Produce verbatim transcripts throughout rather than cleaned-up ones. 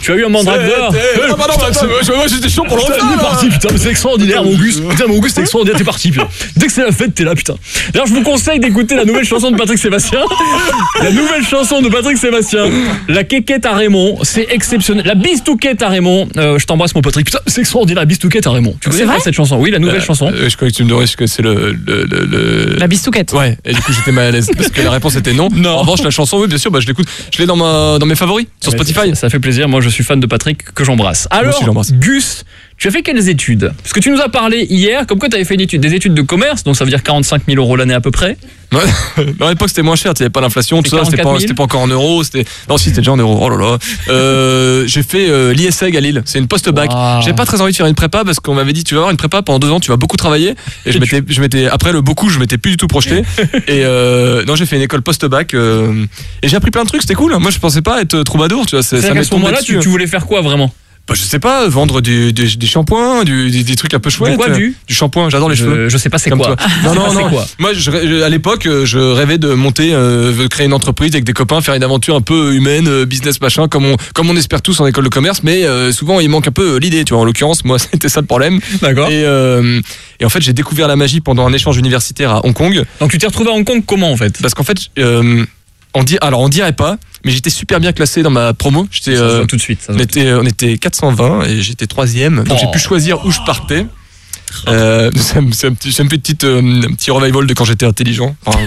Tu as eu un mandragore. Ah bah non, attends, moi j'étais chaud pour le refaire. T'es parti, putain, mais c'est extraordinaire, mon Gus. Putain, mon Gus, c'est extraordinaire, t'es parti, putain. Dès que c'est la fête, t'es là, putain. D'ailleurs, je vous conseille d'écouter la nouvelle chanson de Patrick Sébastien. La nouvelle chanson de Patrick Sébastien. La quéquette à Raymond, c'est exceptionnel. La bistouquette à Raymond. Euh, je t'embrasse, mon Patrick. Putain, c'est extraordinaire, la bistouquette à Raymond. Tu connais pas cette chanson? Oui, la nouvelle euh, chanson. Euh, je crois que tu me demandais ce que c'est le, le, le, le. La bistouquette. Ouais, et du coup, j'étais mal à l'aise parce que la réponse était non. Non. En revanche, la chanson, oui, bien sûr, bah, je l'écoute. Je l'ai dans, ma, dans mes favoris sur ouais, Spotify. Ça, ça fait plaisir. Moi, je suis fan de Patrick que j'embrasse. Alors, aussi, j'embrasse. Gus, tu as fait quelles études? Parce que tu nous as parlé hier, comme quoi tu avais fait une étude, des études de commerce, donc ça veut dire quarante-cinq mille euros l'année à peu près. Ouais. À l'époque, c'était moins cher, il n'y avait pas l'inflation, tout ça, c'était pas, c'était pas encore en euros. C'était... Non, si, c'était déjà en euros. Oh là là. Euh, j'ai fait euh, l'I S E G à Lille, c'est une post-bac. Wow. J'avais pas très envie de faire une prépa parce qu'on m'avait dit, tu vas avoir une prépa pendant deux ans, tu vas beaucoup travailler. Et je m'étais, je m'étais, après le beaucoup, je m'étais plus du tout projeté. Et euh, non, j'ai fait une école post-bac euh, et j'ai appris plein de trucs, c'était cool. Moi, je pensais pas être troubadour, tu vois. C'est, c'est ça qu'à ce moment-là, tu, tu voulais faire quoi vraiment? Bah, je sais pas, vendre du, du, des shampoings, du, des, des trucs un peu chouettes. Du quoi, du Du shampoing, j'adore les je, cheveux. Je sais pas c'est comme quoi. Toi. Non, non, non. Quoi. Moi, je, je, à l'époque, je rêvais de monter, euh, de créer une entreprise avec des copains, faire une aventure un peu humaine, euh, business machin, comme on, comme on espère tous en école de commerce, mais euh, souvent il manque un peu l'idée, tu vois. En l'occurrence, moi, c'était ça le problème. D'accord. Et, euh, et en fait, j'ai découvert la magie pendant un échange universitaire à Hong Kong. Donc, tu t'es retrouvé à Hong Kong comment en fait? Parce qu'en fait, euh, on dit, alors on dirait pas, mais j'étais super bien classé dans ma promo. J'étais, ça se voit tout de suite. Ça se on, était, on était quatre cent vingt et j'étais troisième. Donc oh. j'ai pu choisir où je partais. Euh, c'est, un, c'est, un petit, c'est un, petit, euh, un petit revival de quand j'étais intelligent. Enfin,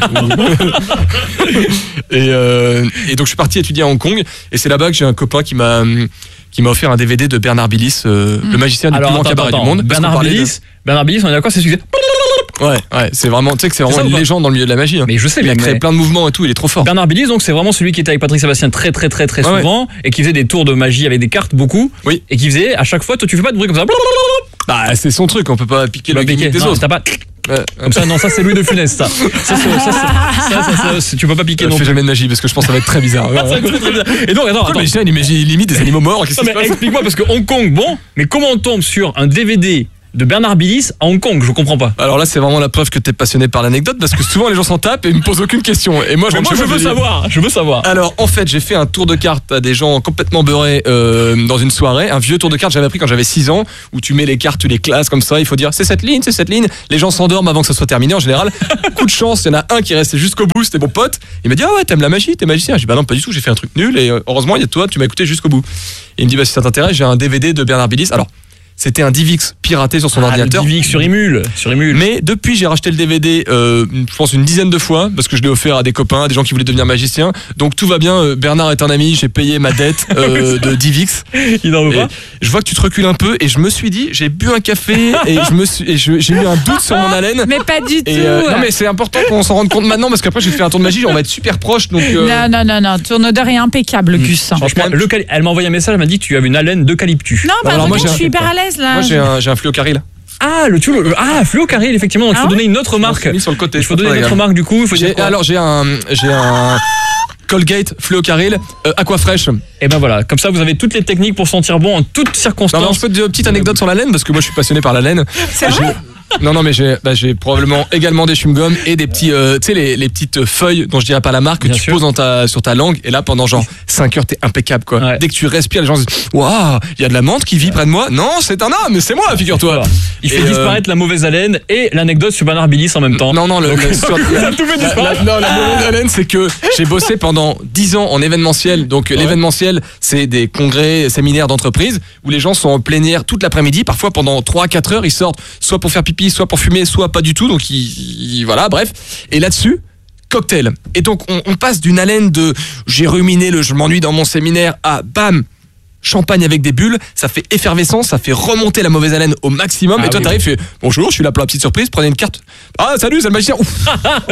et, euh, et donc je suis parti étudier à Hong Kong. Et c'est là-bas que j'ai un copain qui m'a, qui m'a offert un D V D de Bernard Billis, euh, mmh. le magicien du plus grand cabaret du monde. Bernard Billis, de... Bernard Billis, on est d'accord, c'est celui. Ouais, ouais, c'est vraiment, tu sais que c'est vraiment une légende dans le milieu de la magie. Hein. Mais je sais, il a mais créé plein de mouvements et tout, il est trop fort. Bernard Billis, donc c'est vraiment celui qui était avec Patrick Sébastien très très très très ouais, souvent ouais. et qui faisait des tours de magie avec des cartes beaucoup. Oui. Et qui faisait à chaque fois, toi tu fais pas de bruit comme ça. Bah c'est son truc, on peut pas piquer le gimmick des non, autres. T'as pas. Ouais. Comme ça, non, ça c'est Louis de Funès, ça. Ça, ça, ça, ça, ça, ça tu peux pas piquer euh, non plus. Je fais jamais de magie parce que je pense que ça va être très bizarre. Ça va être très, très bizarre. Et donc, attends, attends. Le magicien, il limite des animaux morts. Qu'est-ce non, qui se passe? Explique-moi, parce que Hong Kong, bon, mais comment on tombe sur un D V D de Bernard Billis à Hong Kong? Je comprends pas. Alors là, c'est vraiment la preuve que t'es passionné par l'anecdote parce que souvent les gens s'en tapent et ils me posent aucune question. Et moi, je, moi, je veux savoir. Je veux savoir. Alors, en fait, j'ai fait un tour de cartes à des gens complètement beurrés euh, dans une soirée. Un vieux tour de cartes, j'avais appris quand j'avais six ans, où tu mets les cartes, tu les classes comme ça. Il faut dire c'est cette ligne, c'est cette ligne. Les gens s'endorment avant que ça soit terminé en général. Coup de chance, il y en a un qui est resté jusqu'au bout. C'était mon pote. Il m'a dit ah ouais, t'aimes la magie, t'es magicien. J'ai dit bah non, pas du tout. J'ai fait un truc nul et euh, heureusement, il y a toi, tu m'as écouté jusqu'au bout. Et il me dit bah si ça t'intéresse, j'ai un D V D de Bernard Billis. Alors. C'était un DivX piraté sur son ah, ordinateur. Le DivX sur Emule, sur Emule. Mais depuis, j'ai racheté le D V D, euh, je pense une dizaine de fois, parce que je l'ai offert à des copains, à des gens qui voulaient devenir magiciens. Donc tout va bien. Bernard est un ami. J'ai payé ma dette euh, de DivX. Il n'en veut pas. Je vois que tu te recules un peu, et je me suis dit, j'ai bu un café et je me suis, et je, j'ai eu un doute sur mon haleine. Mais pas du tout. Et euh, non, mais c'est important qu'on s'en rende compte maintenant, parce qu'après j'ai fait un tour de magie, on va être super proche. Donc euh... non, non, non, non. Ton odeur est impeccable, mmh. Gus. Franchement, le cali- elle m'a envoyé un message, elle m'a dit que tu avais une haleine d'eucalyptus. Non, bah, alors, moi, je suis hyper à l'aise là. Moi, j'ai un, j'ai un fluocaril. Ah, le tu le, ah, fluocaril, effectivement. Donc, il ah faut ouais donner une autre marque. Mis sur le côté. Il faut donner une autre marque, du coup. Il faut dire quoi? Alors, j'ai un, j'ai un Colgate fluocaril euh, Aquafresh. Et ben voilà, comme ça, vous avez toutes les techniques pour sentir bon en toutes circonstances. Non, non, je peux te dire une petite anecdote sur la laine, parce que moi, je suis passionné par la laine. C'est vrai? Non, non, mais j'ai, bah, j'ai probablement également des chewing-gums et des petits, euh, tu sais, les, les petites feuilles dont je dirais pas la marque, que Bien tu sûr. poses dans ta, sur ta langue, et là, pendant genre cinq heures, t'es impeccable, quoi. Ouais. Dès que tu respires, les gens se disent, waouh, il y a de la menthe qui vit près de moi. Non, c'est un homme, c'est moi, figure-toi. Voilà. Il fait et disparaître euh... la mauvaise haleine et l'anecdote sur Bernard Billis en même temps. Non, non, le, Donc, le, sur, la, tout fait disparaître. La, la, non, la mauvaise haleine, c'est que j'ai bossé pendant dix ans en événementiel. Donc, ouais. l'événementiel, c'est des congrès, séminaires d'entreprise où les gens sont en plénière toute l'après-midi. Parfois, pendant trois à quatre heures, ils sortent soit pour faire pipi, soit pour fumer, soit pas du tout, donc il, il, voilà, bref. Et là-dessus, cocktail. Et donc on, on passe d'une haleine de j'ai ruminé le je m'ennuie dans mon séminaire à bam, champagne avec des bulles, ça fait effervescence, ça fait remonter la mauvaise haleine au maximum. Ah et toi oui. t'arrives, tu fais bonjour, je suis là pour la petite surprise, prenez une carte. Ah salut, c'est le magicien. Ouf. Oh,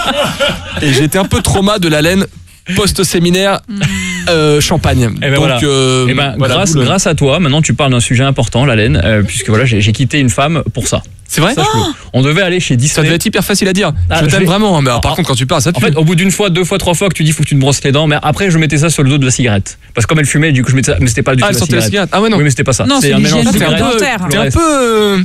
et j'étais un peu trauma de l'haleine post-séminaire euh, champagne. Et ben donc, voilà. euh, et ben, voilà, grâce, grâce à toi, maintenant tu parles d'un sujet important, la laine, euh, puisque voilà, j'ai, j'ai quitté une femme pour ça. C'est vrai? Oh on devait aller chez Disney. Ça devait être hyper facile à dire. Ah, je t'aime je vraiment, hein, mais alors, par ah, contre quand tu parles, ça pue. En fait, au bout d'une fois, deux fois, trois fois que tu dis faut que tu te brosses les dents, mais après je mettais ça sur le dos de la cigarette. Parce que comme elle fumait, du coup je mettais ça, mais c'était pas du ah, tout la cigarette. cigarette. Ah ouais non. Oui, mais c'était pas ça. Non, c'est, c'est un mélange de cigarette. T'es un peu. Euh...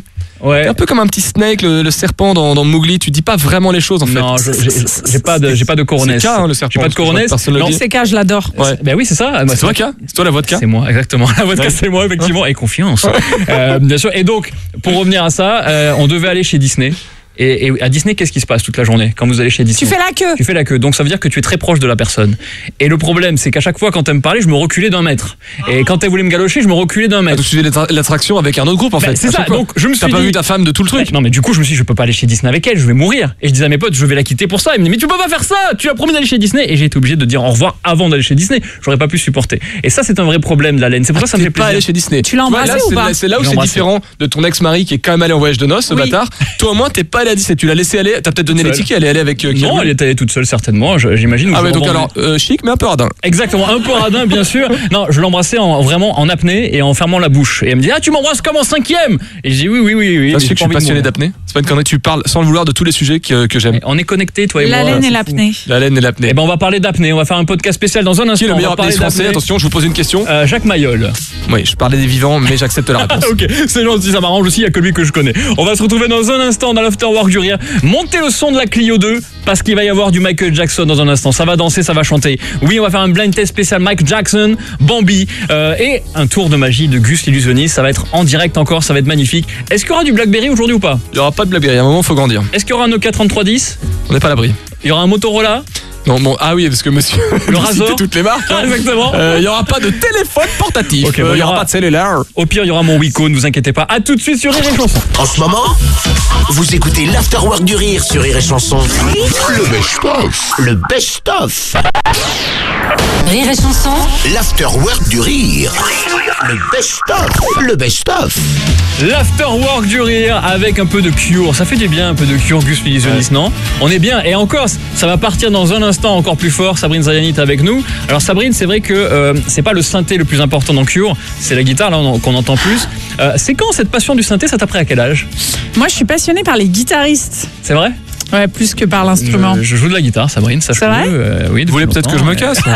Ouais. T'es un peu comme un petit Snake, le, le serpent dans, dans Mowgli. Tu dis pas vraiment les choses en fait. Non, je- j'ai j'ai pas de, j'ai pas de coronesse. C'est K, hein, le serpent. J'ai pas de coronesse. Personne le Non, dit. C'est K, je l'adore. Ouais. Ben oui, c'est ça. Moi, C'est toi, K C'est toi la voix de K C'est moi, exactement. La vodka, Ouais. c'est moi, effectivement, et confiance. Euh, bien sûr. Et donc, pour revenir à ça, euh, on devait aller chez Disney. Et, et à Disney, qu'est-ce qui se passe toute la journée quand vous allez chez Tu Disney? fais la queue. Tu fais la queue, donc ça veut dire que tu es très proche de la personne. Et le problème, c'est qu'à chaque fois, quand elle me parlait, je me reculais d'un mètre. Et quand elle voulait me galocher, je me reculais d'un Ah, mètre. donc tu faisais l'attra- l'attraction avec un autre groupe en Bah, fait. c'est à ça, chaque fois. donc je me T'as suis pas dit- vu ta femme de tout le truc. Non, mais du coup, je me suis dit, je peux pas aller chez Disney avec elle, je vais mourir. Et je disais à mes potes, je vais la quitter pour ça. Ils me disaient, mais tu peux pas faire ça, tu as promis d'aller chez Disney. Et j'ai été obligé de dire au revoir avant d'aller chez Disney. J'aurais pas pu supporter. Et ça, c'est un vrai problème de la laine. C'est pour ça que ça me T'es fait pas plaisir. allé chez Disney. Tu l'as vois, embrassé là, ou c'est pas là- C'est là où Je l'ai c'est embrassé. différent de ton ex-mari qui est quand même allé en voyage de noces, ce Oui. bâtard. Toi au moins t'es pas allé à Disney. Tu l'as laissé aller. T'as peut-être donné les Seule. tickets. Elle est allée avec. euh, qui Non, a- elle est allée toute seule, certainement, je- j'imagine. ou Ah je ouais, donc rebondis. alors euh, chic mais un peu radin. Exactement, un peu radin, bien sûr. Non, je l'embrassais en, vraiment en apnée et en fermant la bouche. Et elle me dit, ah, tu m'embrasses comme en cinquième. Et j'ai dit, oui, oui, oui, oui. Parce j'ai que pas je suis envie de passionné mourir. d'apnée. C'est pas une connerie. Tu parles sans le vouloir de tous les sujets que, que j'aime. On est connectés, toi et La moi. laine C'est et fou. l'apnée. La laine et l'apnée. Eh ben, on va parler d'apnée. On va faire un podcast spécial dans un instant. Qui est le On va meilleur parler apnéiste français? d'apnée. Attention, je vous pose une question. Euh, Jacques Mayol. Oui, je parlais des vivants, mais j'accepte la réponse. Ok, c'est gentil, ça m'arrange aussi, il n'y a que lui que je connais. On va se retrouver dans un instant dans l'Afterwork du Rire. Montez le son de la Clio deux, parce qu'il va y avoir du Michael Jackson dans un instant. Ça va danser, ça va chanter. Oui, on va faire un blind test spécial Mike Jackson, Bambi, euh, et un tour de magie de Gus l'illusionniste. Ça va être en direct encore, ça va être magnifique. Est-ce qu'il y aura du Blackberry aujourd'hui ou pas? Il y aura pas de Blackberry. À un moment, faut grandir. Est-ce qu'il y aura un Nokia trente-trois dix? On n'est pas à l'abri. Il y aura un Motorola? Non, bon, ah oui, parce que monsieur. Le vous Razor. citez toutes les marques. Ah, exactement. Euh, Il y aura pas de téléphone portatif. Ok, Euh, bon, il y aura pas de cellulaire. Au pire, il y aura mon Wiko, ne vous inquiétez pas. À tout de suite sur Rire et Chanson. En ce moment, vous écoutez l'Afterwork du Rire sur Rire et Chanson. Le best-of. Le best-of. Rire et chanson, L'Afterwork du Rire. Le best-of. Le best-of. L'Afterwork du Rire avec un peu de Cure. Ça fait du bien un peu de Cure, Gus l'illusionniste, non? On est bien. Et encore, ça va partir dans un instant encore plus fort. Sabrine Zayani est avec nous. Alors Sabrine, c'est vrai que euh, c'est pas le synthé le plus important dans Cure, c'est la guitare là on- qu'on entend plus. Euh, c'est quand cette passion du synthé, ça t'a pris à quel âge? Moi, je suis passionnée par les guitaristes. C'est vrai? Ouais, plus que par l'instrument. je, je joue de la guitare, Sabrine, sache-le. C'est vrai Euh, oui, Vous voulez peut-être que je me casse?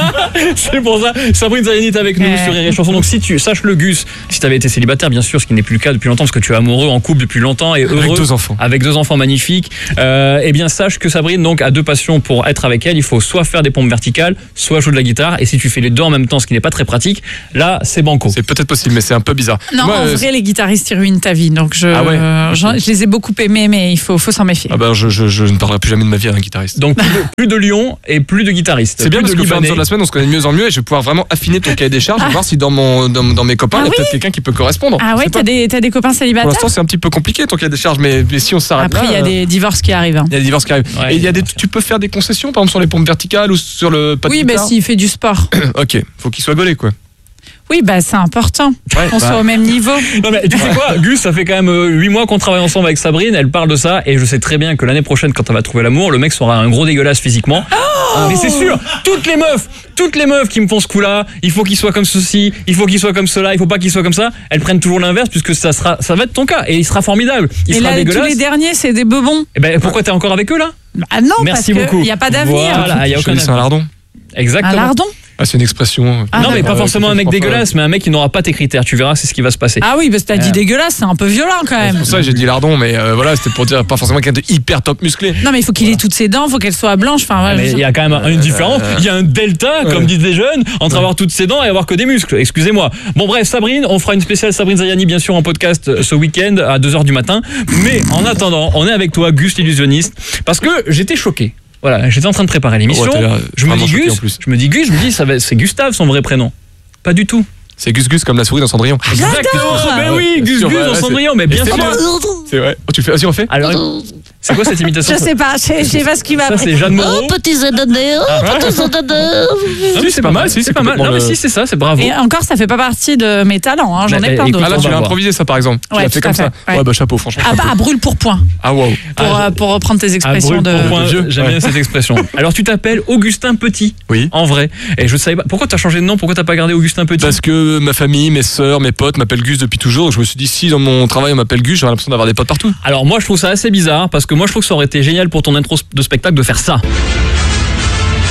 C'est pour ça. Sabrine Zayani est avec nous Ouais. sur Rire et Chanson. Donc si tu sache le Gus, si tu avais été célibataire, bien sûr, ce qui n'est plus le cas depuis longtemps, parce que tu es amoureux, en couple depuis longtemps et heureux. Avec deux enfants. Avec deux enfants magnifiques. Euh, eh bien, sache que Sabrine donc a deux passions pour être avec elle. Il faut soit faire des pompes verticales, soit jouer de la guitare. Et si tu fais les deux en même temps, ce qui n'est pas très pratique, là, c'est banco. C'est peut-être possible, mais c'est un peu bizarre. Non, Moi, en euh, vrai, les guitaristes, ils ruinent ta vie. Donc, je, Ah ouais. euh, j'en- je les ai beaucoup aimés, mais il faut, faut s'en méfier. Ah bah, je, je, je ne parlerai plus jamais de ma vie à un guitariste. Donc plus de, plus de Lyon et plus de guitaristes. C'est bien Plus parce de qu'au fur et à Libanais. mesure de la semaine, on se connaît de mieux en mieux et je vais pouvoir vraiment affiner ton cahier des charges et voir si dans, mon, dans, dans mes copains, Ah il y a oui peut-être quelqu'un qui peut correspondre. Ah Je ouais, sais pas. t'as des, t'as des copains Pour célibataires? l'instant, c'est un petit peu compliqué ton cahier des charges, mais, mais si on s'arrête Après, là, il y a euh, des divorces qui arrivent. hein. il y a des divorces qui arrivent. Ouais, et il y a des, bien sûr. tu peux faire des concessions, par exemple sur les pompes verticales ou sur le pas de Oui, bah guitare s'il fait du sport. Ok, faut qu'il soit gaulé quoi. Oui, bah c'est important Ouais, qu'on bah. soit au même niveau. Non mais tu sais quoi, Gus, ça fait quand même huit mois qu'on travaille ensemble avec Sabrine, elle parle de ça et je sais très bien que l'année prochaine quand elle va trouver l'amour, le mec sera un gros dégueulasse physiquement. Mais c'est sûr, toutes les meufs, toutes les meufs qui me font ce coup-là, il faut qu'il soit comme ceci, il faut qu'il soit comme cela, il faut pas qu'il soit comme ça, elles prennent toujours l'inverse puisque ça sera ça va être ton cas et il sera formidable. Il Et sera là, tous dégueulasse. les derniers, c'est des bebons. Et ben pourquoi t'es encore avec eux là? Ah non, Merci parce beaucoup. qu'il n'y a pas d'avenir. Voilà, il y a aucun Je dis, c'est un avenir. lardon. Exactement. Un lardon? Ah, c'est une expression. Ah, non mais pas d'accord. forcément un mec dégueulasse, mais un mec qui n'aura pas tes critères. Tu verras, c'est ce qui va se passer. Ah oui, parce que t'as dit Euh. dégueulasse, c'est un peu violent quand C'est même. pour ça que j'ai dit lardon, mais euh, voilà, c'était pour dire pas forcément quelqu'un de hyper top musclé. Non, mais il faut qu'il ait toutes ses dents, il faut qu'elles soient blanches. Enfin, ouais, Mais je- il y a quand même une différence. Il y a un delta, comme disent les jeunes, entre avoir toutes ses dents et avoir que des muscles. Excusez-moi. Bon bref, Sabrine, on fera une spéciale Sabrine Zayani bien sûr en podcast euh, ce week-end à deux heures du matin. Mais en attendant, on est avec toi, Gus l'illusionniste, parce que j'étais choqué. Voilà, j'étais en train de préparer l'émission. Ouais, t'as l'air je me vraiment dis choqué, en Gus, plus. je me dis Gus, je me dis ça va- c'est Gustave son vrai prénom. Pas du tout. C'est Gus Gus comme la souris dans Cendrillon. Exactement. Mais oui, Bien Gus sûr, Gus voilà, en c'est- Cendrillon, mais bien c'est sûr. bien. C'est vrai. Oh, tu le fais, vas-y, on fait. Alors, c'est quoi cette imitation? Je sais pas, je je sais pas ce qui va. Ça c'est Jeanne Moreau. petits ananas, oh, petits ananas. Ah oui, c'est pas mal, si, c'est pas mal. Non mais si, c'est ça, c'est bravo. Et encore, ça fait pas partie de mes talents, hein, j'en Mais, ai plein écoute, d'autres. Ah là, On tu va l'as voir. improvisé ça par exemple. Tu Ouais, l'as fait tout à comme ça. fait, ouais. Ouais, bah chapeau, franchement. Ah, bah, à brûle pour point, Ah waouh. pour, Ah, euh, pour reprendre tes Ah, expressions brûle de. pour point, vieux. j'aime Ouais. bien cette expression. Alors tu t'appelles Augustin Petit. Oui. En vrai. Et je savais pas. Pourquoi t'as changé de nom? Pourquoi t'as pas gardé Augustin Petit? Parce que ma famille, mes sœurs, mes potes m'appellent Gus depuis toujours. Donc je me suis dit, si dans mon travail on m'appelle Gus, j'aurais l'impression d'avoir des potes partout. Alors moi je trouve ça assez bizarre parce que moi je trouve que ça aurait été génial pour ton intro de spectacle de faire ça.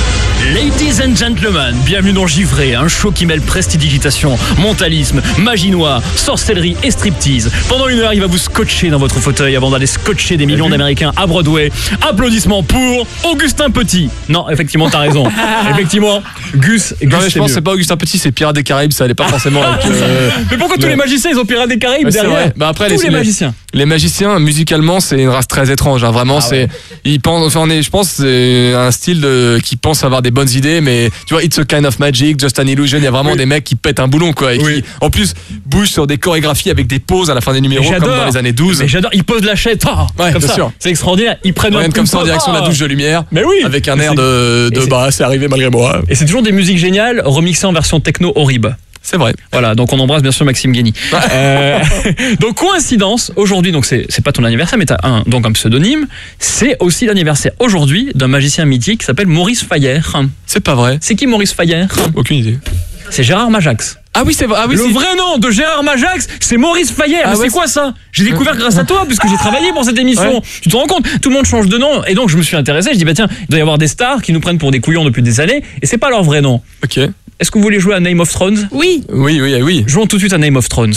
Ladies and gentlemen, bienvenue dans Givré, un show qui mêle prestidigitation, mentalisme, magie noire, sorcellerie et striptease. Pendant une heure, il va vous scotcher dans votre fauteuil avant d'aller scotcher des millions d'Américains à Broadway. Applaudissements pour Augustin Petit. Non, effectivement, t'as raison. Effectivement, Gus, Gus Non, mais je c'est pense que mieux. c'est pas Augustin Petit, c'est Pirates des Caraïbes, ça allait pas forcément avec. euh, Mais pourquoi tous le- les magiciens, ils ont Pirates des Caraïbes Ouais, c'est derrière vrai. Bah après, tous les- les les- magiciens. Les magiciens, musicalement, c'est une race très étrange. Hein. Vraiment, Ah c'est. ouais. Ils pensent. Enfin, on est, je pense, c'est un style de, qui pense avoir des bonnes idées, mais tu vois, It's a Kind of Magic, Just an Illusion. Il y a vraiment Oui. des mecs qui pètent un boulon, quoi, et Oui. qui, en plus, bougent sur des chorégraphies avec des pauses à la fin des numéros, Mais comme j'adore. dans les années douze. Mais j'adore, ils posent la chaise, ah, Ouais, comme bien ça. sûr. C'est extraordinaire. Ils prennent Rien un comme ça en coup de- direction de la ah. douche de lumière. Mais oui. Avec un Mais air c'est- de, de et c'est- bah, c'est arrivé malgré moi. Et c'est toujours des musiques géniales remixées en version techno horrible. C'est vrai. Voilà, donc on embrasse bien sûr Maxime Guény. Euh, donc coïncidence, aujourd'hui, donc c'est c'est pas ton anniversaire, mais t'as un donc un pseudonyme. C'est aussi l'anniversaire aujourd'hui d'un magicien mythique qui s'appelle Maurice Fayère. C'est pas vrai. C'est qui Maurice Fayère? Aucune idée. C'est Gérard Majax. Ah oui, c'est vrai. Ah oui, Le c'est- vrai nom de Gérard Majax, c'est Maurice Fayère. Ah Mais ouais, c'est quoi ça? J'ai découvert grâce à toi, puisque j'ai travaillé pour cette émission. Ouais. Tu te rends compte? Tout le monde change de nom. Et donc, je me suis intéressé. Je dis, bah tiens, il doit y avoir des stars qui nous prennent pour des couillons depuis des années. Et c'est pas leur vrai nom. Ok. Est-ce que vous voulez jouer à Name of Thrones? Oui. Oui, oui, oui. Jouons tout de suite à Name of Thrones.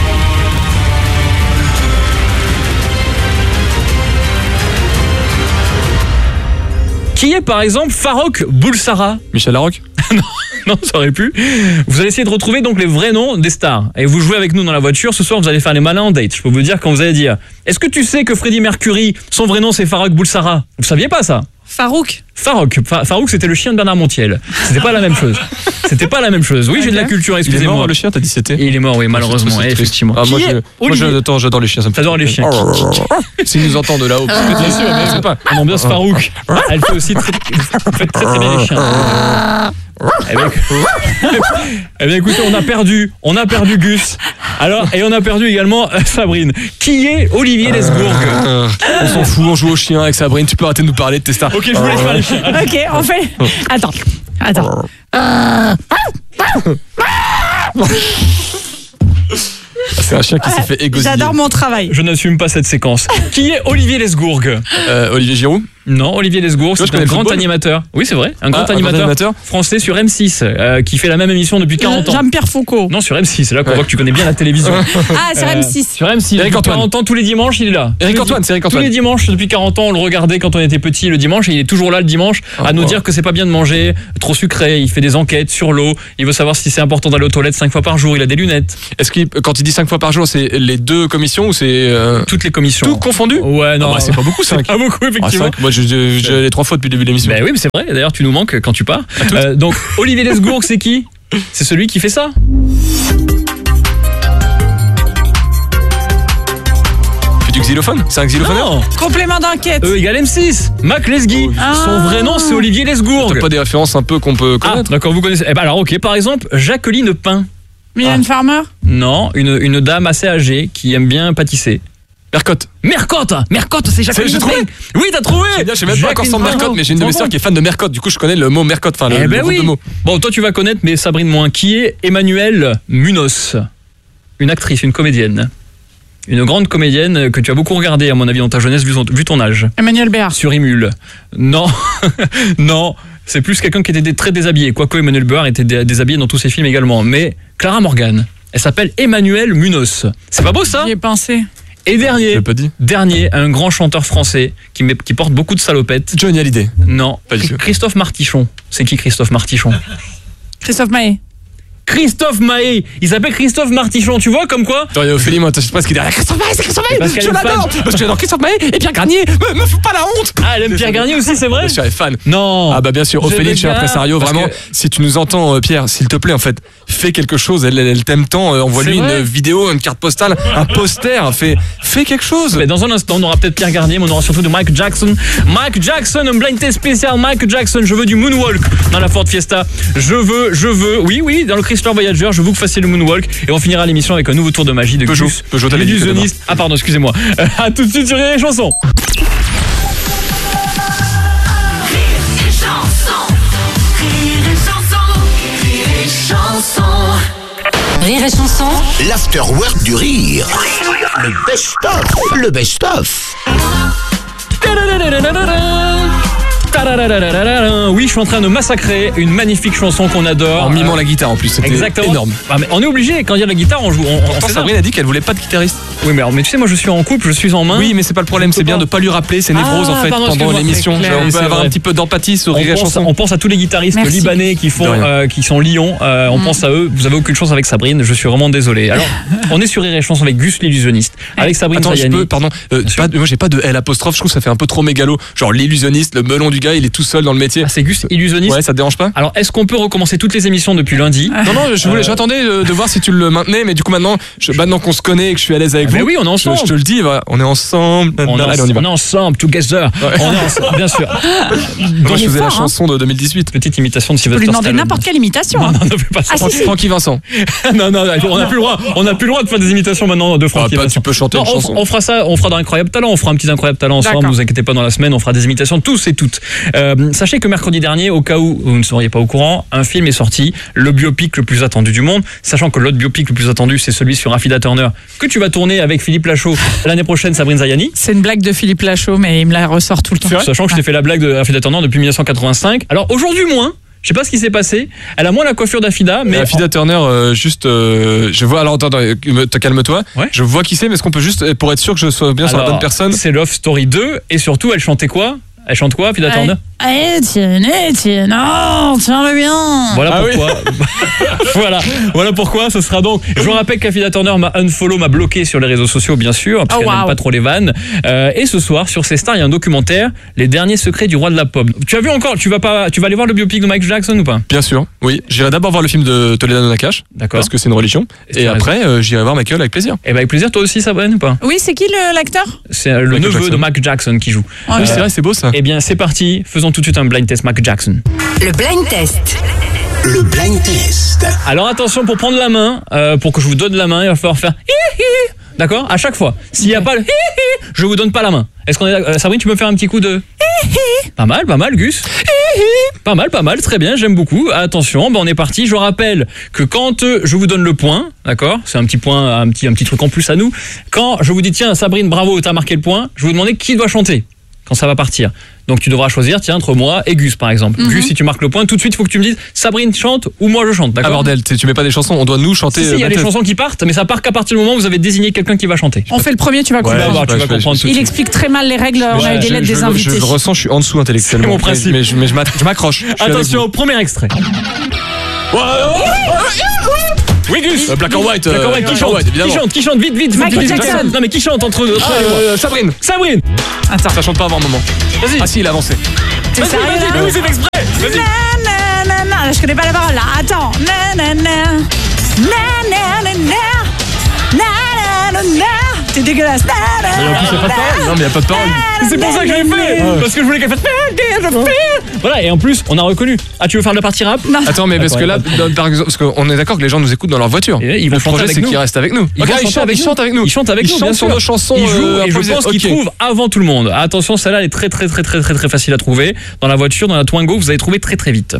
Qui est par exemple Farrokh Bulsara? Michel Larocque. Non, ça aurait pu. Vous allez essayer de retrouver donc les vrais noms des stars. Et vous jouez avec nous dans la voiture. Ce soir, vous allez faire les malins en date. Je peux vous dire quand vous allez dire. Est-ce que tu sais que Freddie Mercury, son vrai nom c'est Farrokh Bulsara? Vous saviez pas ça? Farouk. Farrokh. Fa- Farrokh, c'était le chien de Bernard Montiel. C'était pas la même chose. C'était pas la même chose. Oui, j'ai de la Ok. culture, Il est excusez-moi. mort, le chien, t'as dit c'était. Et il est mort, oui, malheureusement, C'est eh, triste. effectivement. Ah, moi, Qui je, est moi Olivier- j'adore, j'adore les chiens. Ça me fait T'adores les chiens. S'ils nous entendent de là-haut. Bien sûr, mais c'est pas. on ambiance Farouk. Elle fait aussi très, elle fait très, très bien les chiens. Eh bien, eh bien, écoutez, on a perdu, on a perdu Gus. Alors, et on a perdu également euh, Sabrine. Qui est Olivier Lesbourg? Euh, On s'en fout, on joue au chien avec Sabrine. Tu peux arrêter de nous parler de tes stars. Ok, je voulais faire les chiens. Ok, on fait. Attends. Attends. C'est un chien qui s'est fait égosiller. J'adore mon travail. Je n'assume pas cette séquence. Qui est Olivier Lesbourg? Euh, Olivier Giroud. Non, Olivier Lesbourg, Tu vois, je c'est un connais le grand football. animateur. Oui, c'est vrai, un grand Ah, un grand animateur, animateur. français sur M six, euh, qui fait la même émission depuis quarante ans. Jean-Pierre Foucault. Non, sur M six, c'est là qu'on Ouais. voit que tu connais bien la télévision. Ah, sur Euh, M six. Sur M six, Eric depuis Antoine. quarante ans, tous les dimanches, il est là. Eric Tous les Antoine, di- c'est Eric Tous Antoine. les dimanches, depuis quarante ans, on le regardait quand on était petit le dimanche, et il est toujours là le dimanche à Ah, nous bon. dire que c'est pas bien de manger trop sucré. Il fait des enquêtes sur l'eau. Il veut savoir si c'est important d'aller aux toilettes cinq fois par jour. Il a des lunettes. Est-ce qu'il, quand il dit cinq fois par jour, c'est les deux commissions ou c'est euh, Toutes les commissions. tout confondu? Ouais, non, Ah bah, c'est pas beaucoup, c'est cinq. pas beaucoup, Ah, effectivement. cinq. Moi, je, je, je l'ai trois fois depuis le début de l'émission. Ben oui, mais c'est vrai. D'ailleurs, tu nous manques quand tu pars. Euh, donc, Olivier Lesbourg, c'est qui? C'est celui qui fait ça. Tu du xylophone? C'est un xylophoneur? Non. Complément d'enquête. E égale M six. Mac Lesguy. Ah. Son vrai nom, c'est Olivier Lesbourg. T'as pas des références un peu qu'on peut Ah, connaître? d'accord, vous connaissez. Eh ben alors, ok. Par exemple, Jacqueline Pain. Mylène Farmer. Non, une, une dame assez âgée qui aime bien pâtisser. Mercotte. Mercotte. Mercotte, c'est Jacqueline j'ai Pain. trouvé. Oui, t'as trouvé. Je sais même pas encore sans Jacqueline Mercotte, Pain. mais j'ai une de mes Bravo. sœurs qui est fan de Mercotte. Du coup, je connais le mot Mercotte, enfin le, Eh le ben groupe oui. de mots. Bon, toi tu vas connaître, mais Sabrine moins. Qui est Emmanuelle Munoz? Une actrice, une comédienne. Une grande comédienne que tu as beaucoup regardée, à mon avis, dans ta jeunesse, vu ton, vu ton âge. Emmanuel Béard. Sur Imul. Non, non, c'est plus quelqu'un qui était dé- très déshabillé. Quoique Emmanuel Béard était dé- déshabillé dans tous ses films également. Mais Clara Morgan, elle s'appelle Emmanuelle Munoz. C'est pas beau ça? J'y ai pensé. Et dernier, J'ai pas dit. dernier, un grand chanteur français qui, met- qui porte beaucoup de salopettes. Johnny Hallyday. Non, Pas du tout. Christophe Martichon. C'est qui Christophe Martichon? Christophe Maé. Christophe Maé. Il s'appelle Christophe Martichon. Tu vois comme quoi? Attends, il y a Ophélie, moi, je sais pas ce qu'il est derrière. Christophe Maé, c'est Christophe Maé. Parce qu'elle Je est l'adore. fan. Parce que j'adore Christophe Maé et Pierre Garnier. Me, me fous pas la honte. Ah, elle aime Pierre Garnier aussi, c'est vrai? Je suis fan. Non. Ah bah bien sûr, Je Ophélie, veux je suis bien, impresario, parce vraiment. que- Si tu nous entends, euh, Pierre, s'il te plaît, en fait, fais quelque chose. Elle, elle, elle t'aime tant. euh, Envoie-lui C'est vrai. une vidéo, une carte postale, un poster. Fais, fais quelque chose. Mais dans un instant, on aura peut-être Pierre Garnier, mais on aura surtout de Mike Jackson. Mike Jackson, un blind test spécial. Mike Jackson, je veux du moonwalk dans la Ford Fiesta. Je veux, je veux, oui, oui, dans le Chrysler Voyager, je veux que vous fassiez le moonwalk. Et on finira l'émission avec un nouveau tour de magie de Peugeot. Gus, Peugeot, t'avais dit que l'illusionniste. Ah pardon, excusez-moi. Euh, à tout de suite sur les chansons. Rire et chanson. L'afterwork du rire. Le best-of. Le best-of. Tadadadadadadada. Oui, je suis en train de massacrer une magnifique chanson qu'on adore. En mimant la guitare en plus, c'était Exactement. énorme. Ah, mais on est obligé, quand il y a la guitare, on joue. On, on Pourtant, sait ça. Sabrine a dit qu'elle voulait pas de guitariste. Oui, mais, alors, mais tu sais, moi je suis en couple, je suis en main. Oui, mais c'est pas le problème, c'est bien de pas lui rappeler ses névroses Ah, en fait pardon, pendant excuse-moi, l'émission. c'est clair, On c'est peut avoir vrai. un petit peu d'empathie sur On Rire et pense, Chanson. on pense à tous les guitaristes Merci. libanais qui font, De rien. euh, qui sont Lyon. Euh, on pense à eux. Vous avez aucune chance avec Sabrine. Je suis vraiment désolé. Alors, on est sur Rire et Chanson avec Gus l'illusionniste, avec Sabrine Attends, je Zayani. peux, pardon, euh, pas, moi j'ai pas de L apostrophe, je trouve que ça fait un peu trop mégalo. Genre l'illusionniste, le melon du gars, il est tout seul dans le métier. Ah, c'est Gus illusionniste. Ouais, ça te dérange pas? Alors, est-ce qu'on peut recommencer toutes les émissions depuis lundi? Non, non, je voulais, j'attendais de, de voir si tu le maintenais, mais du coup maintenant, je, maintenant qu'on se connaît et que je suis à l'aise avec Ah, vous, mais oui, on est je, ensemble. je te le dis, voilà, on est ensemble. On est, Allez, en- on y va. on est ensemble, together. On est ensemble, bien sûr. Moi, je faisais la fort, hein. chanson de deux mille dix-huit. Petite imitation de Tu peux Sylvester lui demander Stallone. n'importe quelle imitation. Non, hein. non, ne fais pas ça. Ah, si, si. Francky Vincent. non, non, on n'a plus le droit. On n'a plus le droit de faire des imitations maintenant de Francky Ah, pas, Vincent. tu peux chanter Non, une on, chanson. on fera ça, on fera dans Incroyable Talent, on fera un petit Incroyable Talent ensemble, D'accord. ne vous inquiétez pas, dans la semaine, on fera des imitations tous et toutes. Euh, sachez que mercredi dernier, au cas où vous ne seriez pas au courant, un film est sorti, le biopic le plus attendu du monde, sachant que l'autre biopic le plus attendu, c'est celui sur Affida Turner, que tu vas tourner avec Philippe Lachaud l'année prochaine, Sabrine Zayani. C'est une blague de Philippe Lachaud, mais il me la ressort tout le temps. Sachant que je t'ai fait la blague de Affida Turner depuis mille neuf cent quatre-vingt-cinq. Alors aujourd'hui moins, je sais pas ce qui s'est passé, elle a moins la coiffure d'Affida, mais... Mais Affida Turner, euh, juste, euh, je vois, alors attends, attends, euh, te calme-toi. Ouais. Je vois qui c'est, mais est-ce qu'on peut juste, pour être sûr que je sois bien sur la Alors, bonne personne? c'est Love Story deux, et surtout, elle chantait quoi? Elle chante quoi, Affida Turner? Eh, tiens, eh, tiens, non, tiens-le bien. Voilà Ah oui. pourquoi. voilà, voilà pourquoi. Ce sera donc. Je vous rappelle qu'Affida Turner m'a unfollow, m'a bloqué sur les réseaux sociaux, bien sûr, parce Oh, qu'elle wow. n'aime pas trop les vannes. Euh, et ce soir, sur ces stars, il y a un documentaire, Les derniers secrets du roi de la pop. Tu as vu encore? Tu vas pas, tu vas aller voir le biopic de Michael Jackson ou pas? Bien sûr, oui. J'irai d'abord voir le film de Toledano Nakash, D'accord. parce que c'est une religion. Et Et tu as après, euh, j'irai voir Michael avec plaisir. Et ben avec plaisir. Toi aussi, Sabrine ou pas? Oui, c'est qui le- l'acteur? C'est euh, le Michael neveu Jackson. de Michael Jackson qui joue. Oh, Oui, mais- c'est vrai, c'est beau ça. Eh bien, c'est parti. Faisons tout de suite un blind test Michael Jackson. Le blind test. Le blind test. Alors attention, pour prendre la main, euh, pour que je vous donne la main, il va falloir faire hi hi. D'accord? À chaque fois. S'il n'y a pas le hi hi, je vous donne pas la main. Est-ce qu'on est d'accord? Euh, Sabrine, tu peux me faire un petit coup de hi hi? Pas mal, pas mal, Gus. Hi hi. Pas mal, pas mal, très bien, j'aime beaucoup. Attention, ben on est parti. Je rappelle que quand euh, je vous donne le point, d'accord? C'est un petit point, un petit, un petit truc en plus à nous. Quand je vous dis tiens, Sabrine, bravo, t'as marqué le point, je vais vous demander qui doit chanter quand ça va partir. Donc tu devras choisir, tiens, entre moi et Gus par exemple. Mhm. Gus, si tu marques le point, tout de suite, il faut que tu me dises Sabrine chante ou moi je chante, Ah d'accord? bordel, tu tu mets pas des chansons, on doit nous chanter. Si, si, il y a euh, des Blind Test. chansons qui partent, mais ça part qu'à partir du moment où vous avez désigné quelqu'un qui va chanter. On fait le premier, tu vas Ouais, comprendre. bah, tu je- vas je- comprendre je- tout de Il suite. explique très mal les règles, on a eu des Je- lettres je- des je- invités. Je, je ressens, je suis en dessous intellectuellement. C'est mon principe. Mais, mais, je- mais je m'ac- je m'accroche. Je suis avec Attention, premier extrait. Oui, Gus. vous. Euh, Black or White. D'accord, euh, ouais, qui Black or chante White, évidemment. Qui chante Qui chante Vite, vite. Michael vite, vite. Jackson. Non, mais qui chante entre entre Ah, les voix euh, Sabrine. Sabrine. Attends, Ça chante pas avant un moment. Vas-y. Ah si, il a avancé. t'es Vas-y, sérieux vas-y, là? mais oui, c'est fait exprès. Vas-y. Na, na, na, na, je connais pas la parole là. Attends. Na, na, na. Na, na, na, na. Na, na, na, na. T'es dégueulasse. Na, na, Mais en plus, il y a pas de parole. Non, mais il y a pas de parole. C'est pour ça que j'avais fait. Parce que je voulais qu'elle fasse. Voilà, et en plus, on a reconnu. Ah, tu veux faire la partie rap? Non. Attends, mais parce que là, dans- par exemple, parce qu'on est d'accord que les gens nous écoutent dans leur voiture. Et ils vont Le chanter projet, avec c'est nous. qu'ils restent avec nous. Ils Ok, vont ils chanter chantent, avec ils nous. chantent avec nous. Ils chantent avec Ils nous, chantent bien sur sûr. nos chansons. Ils jouent euh, et je improvisées. pense qu'ils Ok. trouvent avant tout le monde. Attention, celle-là elle est très très très très très très facile à trouver. Dans la voiture, dans la Twingo, vous allez trouver très très vite.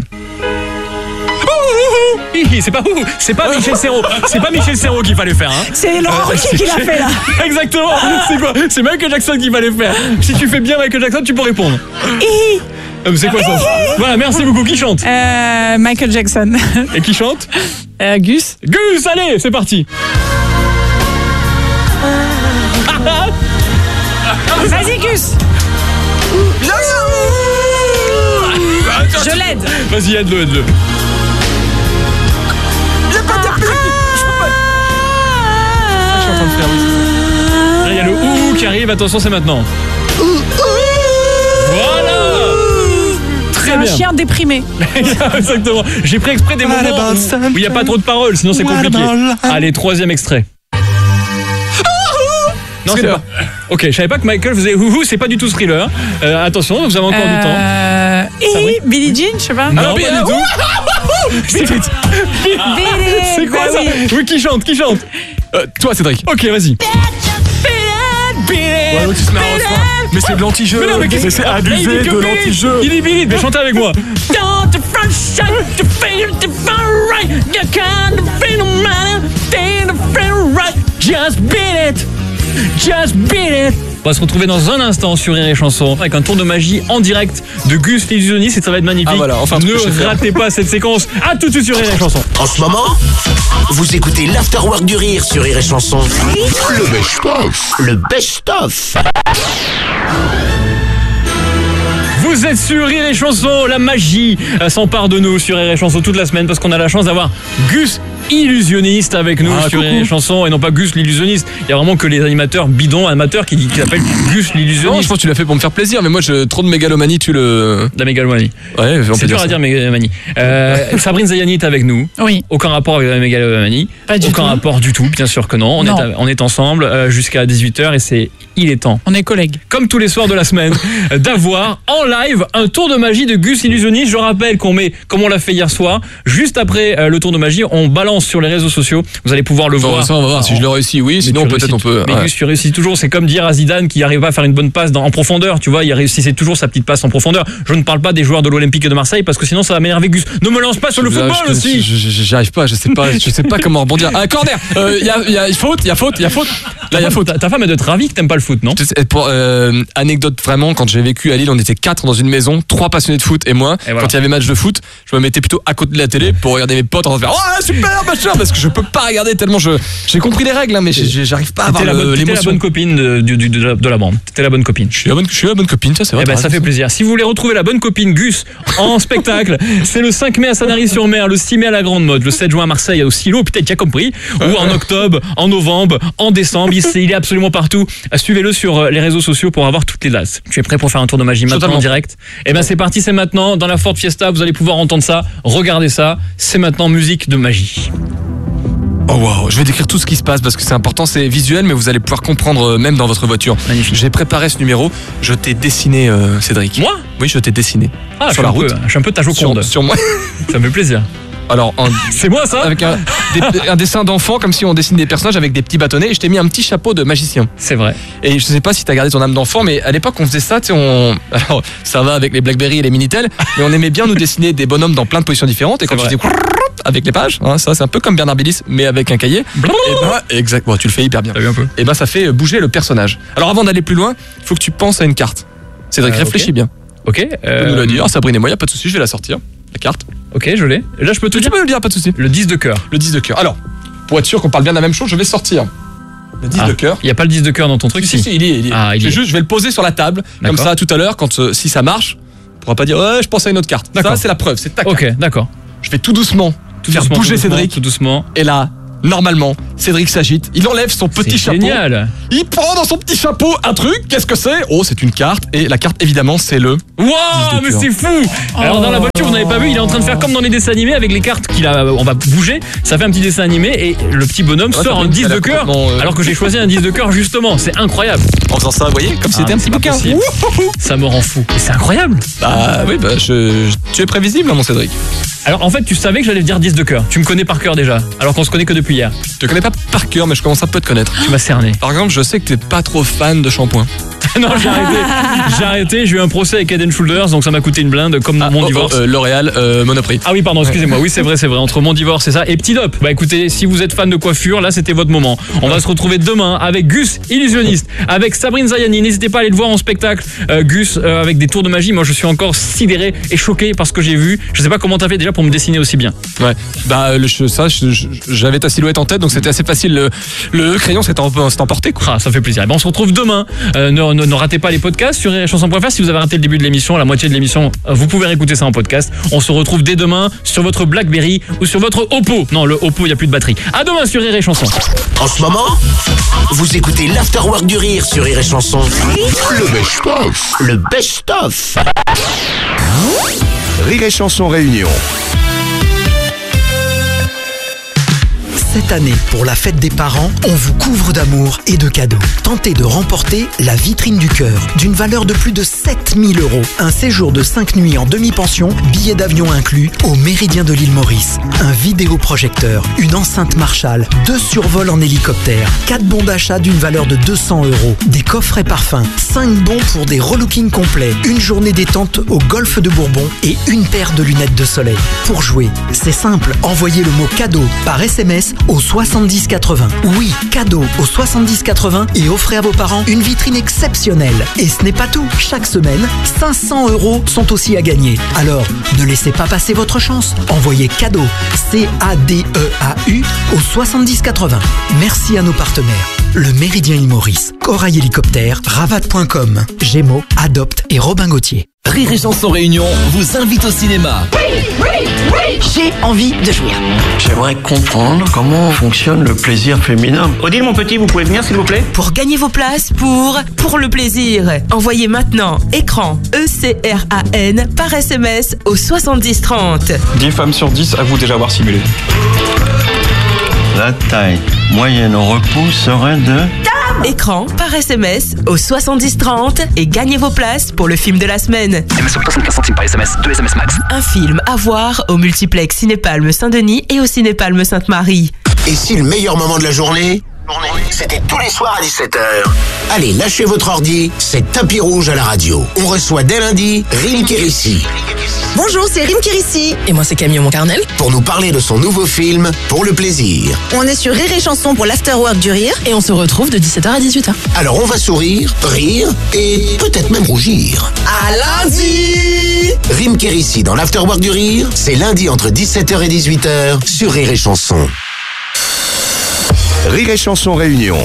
Hi, C'est pas ouh, c'est pas Michel Serrault, c'est pas Michel Serrault qu'il fallait faire. Hein. C'est Laurent Euh, Ruquier qui l'a fait là. Exactement. C'est quoi? C'est Michael Jackson qu'il fallait faire. Si tu fais bien Michael Jackson, tu peux répondre. Hi. Euh, C'est quoi ça? Voilà, merci beaucoup. Qui chante? Euh, Michael Jackson. Et qui chante? Euh, Gus. Gus, allez, c'est parti. Vas-y Gus. Je l'aide. Vas-y, aide-le, aide-le. Je suis en train de faire, oui, c'est ça. Là, il y a le ouh qui arrive. Attention, c'est maintenant. Voilà. C'est Très un bien. chien déprimé. Exactement. J'ai pris exprès des moments où où il n'y a pas trop de paroles, sinon c'est compliqué. Allez, troisième extrait. Non, c'est pas. Ok, je savais pas que Michael faisait houhou, c'est pas du tout thriller. Euh, attention, vous avez encore du temps. Euh, Sabrine. et Billie Jean, je sais pas. Non, Ah, pas mais- du tout. C'est vite. Billie, C'est quoi bah ça? oui. Oui, qui chante, qui chante? Euh, Toi, Cédric. Ok, vas-y. Ouais, l'autre, il se met à rose. Mais c'est de l'anti-jeu. Mais non, mais qu'est-ce- C'est Il abusé dit que de Billy. l'anti-jeu. Il dit Billy, mais chantez avec moi. Just beat it, just beat it. On va se retrouver dans un instant sur Rire et Chanson avec un tour de magie en direct de Gus l'illusionniste et ça va être magnifique. Ah voilà, enfin, ne ratez pas cette séquence. À tout de suite sur Rire et Chanson. En ce moment, vous écoutez l'Afterwork du Rire sur Rire et Chanson. Le best-of. Le best-of. Vous êtes sur Rire et Chanson, la magie s'empare de nous sur Rire et Chanson toute la semaine parce qu'on a la chance d'avoir Gus illusionniste avec nous ah, sur Rire et Chanson et non pas Gus l'illusionniste. Il y a vraiment que les animateurs bidons, amateurs qui, qui s'appellent Gus l'illusionniste. Non, je pense que tu l'as fait pour me faire plaisir, mais moi j'ai trop de mégalomanie, tu le... La mégalomanie. Ouais, on c'est peut dur dire à dire mégalomanie. Euh, Sabrine Zayani est avec nous. Oui. Aucun rapport avec la mégalomanie. Pas du Aucun tout. rapport du tout, bien sûr que non. On, Non. Est, à- on est ensemble euh, jusqu'à dix-huit heures et c'est il est temps. On est collègues. Comme tous les soirs de la semaine, d'avoir en live un tour de magie de Gus illusionniste. Je rappelle qu'on met, comme on l'a fait hier soir, juste après euh, le tour de magie, on balance sur les réseaux sociaux. Vous allez pouvoir le Bon, voir. ça on va voir si je le réussis, oui, Mais sinon tu peut-être réussis on peut... tout. Mais ouais. Gus, tu réussis toujours. C'est comme dire à Zidane qui n'arrive pas à faire une bonne passe dans, en profondeur. Tu vois, il réussissait toujours sa petite passe en profondeur. Je ne parle pas des joueurs de l'Olympique et de Marseille parce que sinon ça va m'énerver. Gus, ne me lance pas sur le Là, football je- aussi. je- je- J'y arrive pas, je sais pas, je sais pas comment rebondir. Ah, corner, il y, a, y a faute, il y a faute, il y a faute. Là, il y a faute. Ta, ta femme elle doit être ravie que t'aimes pas le foot, non? Je sais- Pour, euh, anecdote vraiment, quand j'ai vécu à Lille, on était quatre dans une maison, trois passionnés de foot et moi. Et voilà. Quand il y avait match de foot, je me mettais plutôt à côté de la télé pour regarder mes potes en train de faire oh super machin parce que je peux pas regarder tellement je j'ai compris les règles hein, mais j'ai- j'arrive pas à avoir T'étais la, le- bonne- t'étais la l'émotion. bonne copine de, du- du- de la, de la bande. T'étais la bonne copine. Je suis la bonne, je suis la bonne copine, ça c'est vrai. Eh ben, t'as ça raison. fait plaisir. Si vous voulez retrouver la bonne copine Gus en spectacle, c'est le cinq mai à Sanary-sur-Mer, le six mai à la Grande Motte, le sept juin à Marseille au Silo, peut-être tu as compris, ou en octobre, en novembre, en décembre. Il, c'est- il est absolument partout. Suivez-le sur euh, les réseaux sociaux pour avoir toutes les dates. Tu es prêt pour faire un tour de magie maintenant Totalement. en direct? Eh ben c'est parti, c'est maintenant dans la Ford Fiesta. Vous allez pouvoir entendre ça, regarder ça. C'est maintenant musique de magie. Oh wow, je vais décrire tout ce qui se passe parce que c'est important, c'est visuel mais vous allez pouvoir comprendre euh, même dans votre voiture. Magnifique. J'ai préparé ce numéro, je t'ai dessiné euh, Cédric. Moi? Oui, je t'ai dessiné. Ah, je Sur suis la un peu- route. je suis un peu ta Joconde. Sur, sur moi. Ça me fait plaisir. Alors en- C'est moi ça? avec un, des- un dessin d'enfant comme si on dessine des personnages avec des petits bâtonnets et je t'ai mis un petit chapeau de magicien. C'est vrai. Et je sais pas si t'as gardé ton âme d'enfant, mais à l'époque on faisait ça, tu sais, on. Alors ça va avec les Blackberry et les Minitel, mais on aimait bien nous dessiner des bonhommes dans plein de positions différentes. Et quand C'est tu faisais avec les pages, hein, ça c'est un peu comme Bernard Bélis, mais avec un cahier. Et bah, exactement, tu le fais hyper bien. T'as vu un peu? Et bah ça fait bouger le personnage. Alors avant d'aller plus loin, il faut que tu penses à une carte. Cédric, Euh, réfléchis ok. bien. Ok. Tu peux euh, nous la dire, Sabrine et moi, y a pas de souci, je vais la sortir. La carte. Ok, je l'ai. Là, je peux te Tu dire peux me le dire, pas de souci. le dix de cœur. Le dix de cœur. Alors, pour être sûr qu'on parle bien de la même chose, je vais sortir. Le dix Ah, de cœur. Il n'y a pas le dix de cœur dans ton truc, Si, si. si, il y est, il y est. Ah, il je, y vais est. juste, je vais le poser sur la table, comme D'accord. ça tout à l'heure, quand euh, si ça marche, on pourra pas dire ouais, je pense à une autre carte. D'accord. Ça, c'est la preuve, c'est ta carte. Ok, d'accord. Je fais tout doucement, Tout faire doucement, bouger tout doucement, Cédric, Tout doucement. et là, normalement, Cédric s'agite, il enlève son petit C'est chapeau, génial. il prend dans son petit chapeau un truc, qu'est-ce que c'est? Oh, c'est une carte, et la carte, évidemment, c'est le... Waouh, dix de mais cœur. c'est fou. Alors dans la voiture, vous n'avez pas vu, il est en train de faire comme dans les dessins animés avec les cartes qu'il a. On va bouger, ça fait un petit dessin animé et le petit bonhomme Ouais, sort ça un fait- dix ça a de l'air cœur. complètement, euh, Alors que j'ai choisi un dix de cœur justement, c'est incroyable. En faisant ça, vous voyez, comme si Ah, c'était un mais petit c'est pas bouquin. possible. Wouhou. Ça me rend fou. Et c'est incroyable. Bah oui, bah je, je- tu es prévisible, hein, mon Cédric. Alors en fait, tu savais que j'allais dire dix de cœur. Tu me connais par cœur déjà, alors qu'on se connaît que depuis hier. Je te connais pas par cœur, mais je commence un peu à te connaître. Tu m'as cerné. Par exemple, je sais que t'es pas trop fan de shampoing. Non, j'ai arrêté. J'ai arrêté, j'ai eu un procès avec Head and Shoulders, donc ça m'a coûté une blinde comme Ah, mon oh, divorce. oh, euh, L'Oréal, euh, Monoprix. Ah oui, pardon, excusez-moi. Oui, c'est vrai, c'est vrai. Entre mon divorce, c'est ça. Et Petit Dop. Bah écoutez, si vous êtes fan de coiffure, là, c'était votre moment. On va se retrouver demain avec Gus, illusionniste, avec Sabrine Zayani. N'hésitez pas à aller le voir en spectacle. Euh, Gus, euh, avec des tours de magie. Moi, je suis encore sidéré et choqué par ce que j'ai vu. Je sais pas comment t'as fait déjà pour me dessiner aussi bien. Ouais. Bah le, je- ça, je- je- j'avais ta silhouette en tête, donc c'était assez facile. Le, le crayon s'est en- s'est emporté, quoi. Ah, ça fait plaisir. Eh ben, on se retrouve demain. Euh, ne, ne, ne ratez pas les podcasts sur rire et chanson point f r. Si vous avez raté le début de l'émission, la moitié de l'émission, euh, vous pouvez réécouter ça en podcast. On se retrouve dès demain sur votre BlackBerry ou sur votre Oppo. Non, le Oppo, il n'y a plus de batterie. À demain sur Rire et Chanson. En ce moment, vous écoutez l'Afterwork du Rire sur Rire et Chanson. Le best-of. Le best-of. Rire et Chanson Réunion. Cette année, pour la fête des parents, on vous couvre d'amour et de cadeaux. Tentez de remporter la vitrine du cœur, d'une valeur de plus de sept mille euros. Un séjour de cinq nuits en demi-pension, billets d'avion inclus, au Méridien de l'île Maurice. Un vidéoprojecteur, une enceinte Marshall, deux survols en hélicoptère, quatre bons d'achat d'une valeur de deux cents euros, des coffrets parfums, cinq bons pour des relooking complets, une journée détente au golfe de Bourbon et une paire de lunettes de soleil. Pour jouer, c'est simple, envoyez le mot cadeau par S M S au soixante-dix quatre-vingts. Oui, cadeau au soixante-dix quatre-vingts et offrez à vos parents une vitrine exceptionnelle. Et ce n'est pas tout, chaque semaine, cinq cents euros sont aussi à gagner. Alors, ne laissez pas passer votre chance, envoyez cadeau, C A D E A U au soixante-dix quatre-vingts. Merci à nos partenaires, le Méridien Île Maurice, Corail Hélicoptère, Ravat point com, Gémeaux, Adopte et Robin Gauthier. Rire et Chanson Réunion vous invite au cinéma. Oui, oui, oui, j'ai envie de jouir. J'aimerais comprendre comment fonctionne le plaisir féminin. Odile, mon petit, vous pouvez venir s'il vous plaît? Pour gagner vos places pour Pour le plaisir, envoyez maintenant écran E C R A N par S M S au soixante-dix trente. dix femmes sur dix avouent déjà avoir simulé. La taille moyenne au repos serait de... Écran par S M S au soixante-dix trente et gagnez vos places pour le film de la semaine. S M S soixante-quinze centimes par S M S, deux S M S max. Un film à voir au multiplex Cinépalme Saint-Denis et au Cinépalme Sainte-Marie. Et si le meilleur moment de la journée, c'était tous les soirs à dix-sept heures. Allez, lâchez votre ordi, c'est Tapis Rouge à la radio. On reçoit dès lundi Rim Kérissi. Bonjour, c'est Rim Kérissi. Et moi, c'est Camille Moncarnel. Pour nous parler de son nouveau film, Pour le plaisir. On est sur Rire et Chanson pour l'Afterwork du Rire. Et on se retrouve de dix-sept heures à dix-huit heures. Alors on va sourire, rire et peut-être même rougir. À lundi! Rim Kérissi dans l'Afterwork du Rire, c'est lundi entre dix-sept heures et dix-huit heures sur Rire et Chanson. Rire et Chanson Réunion.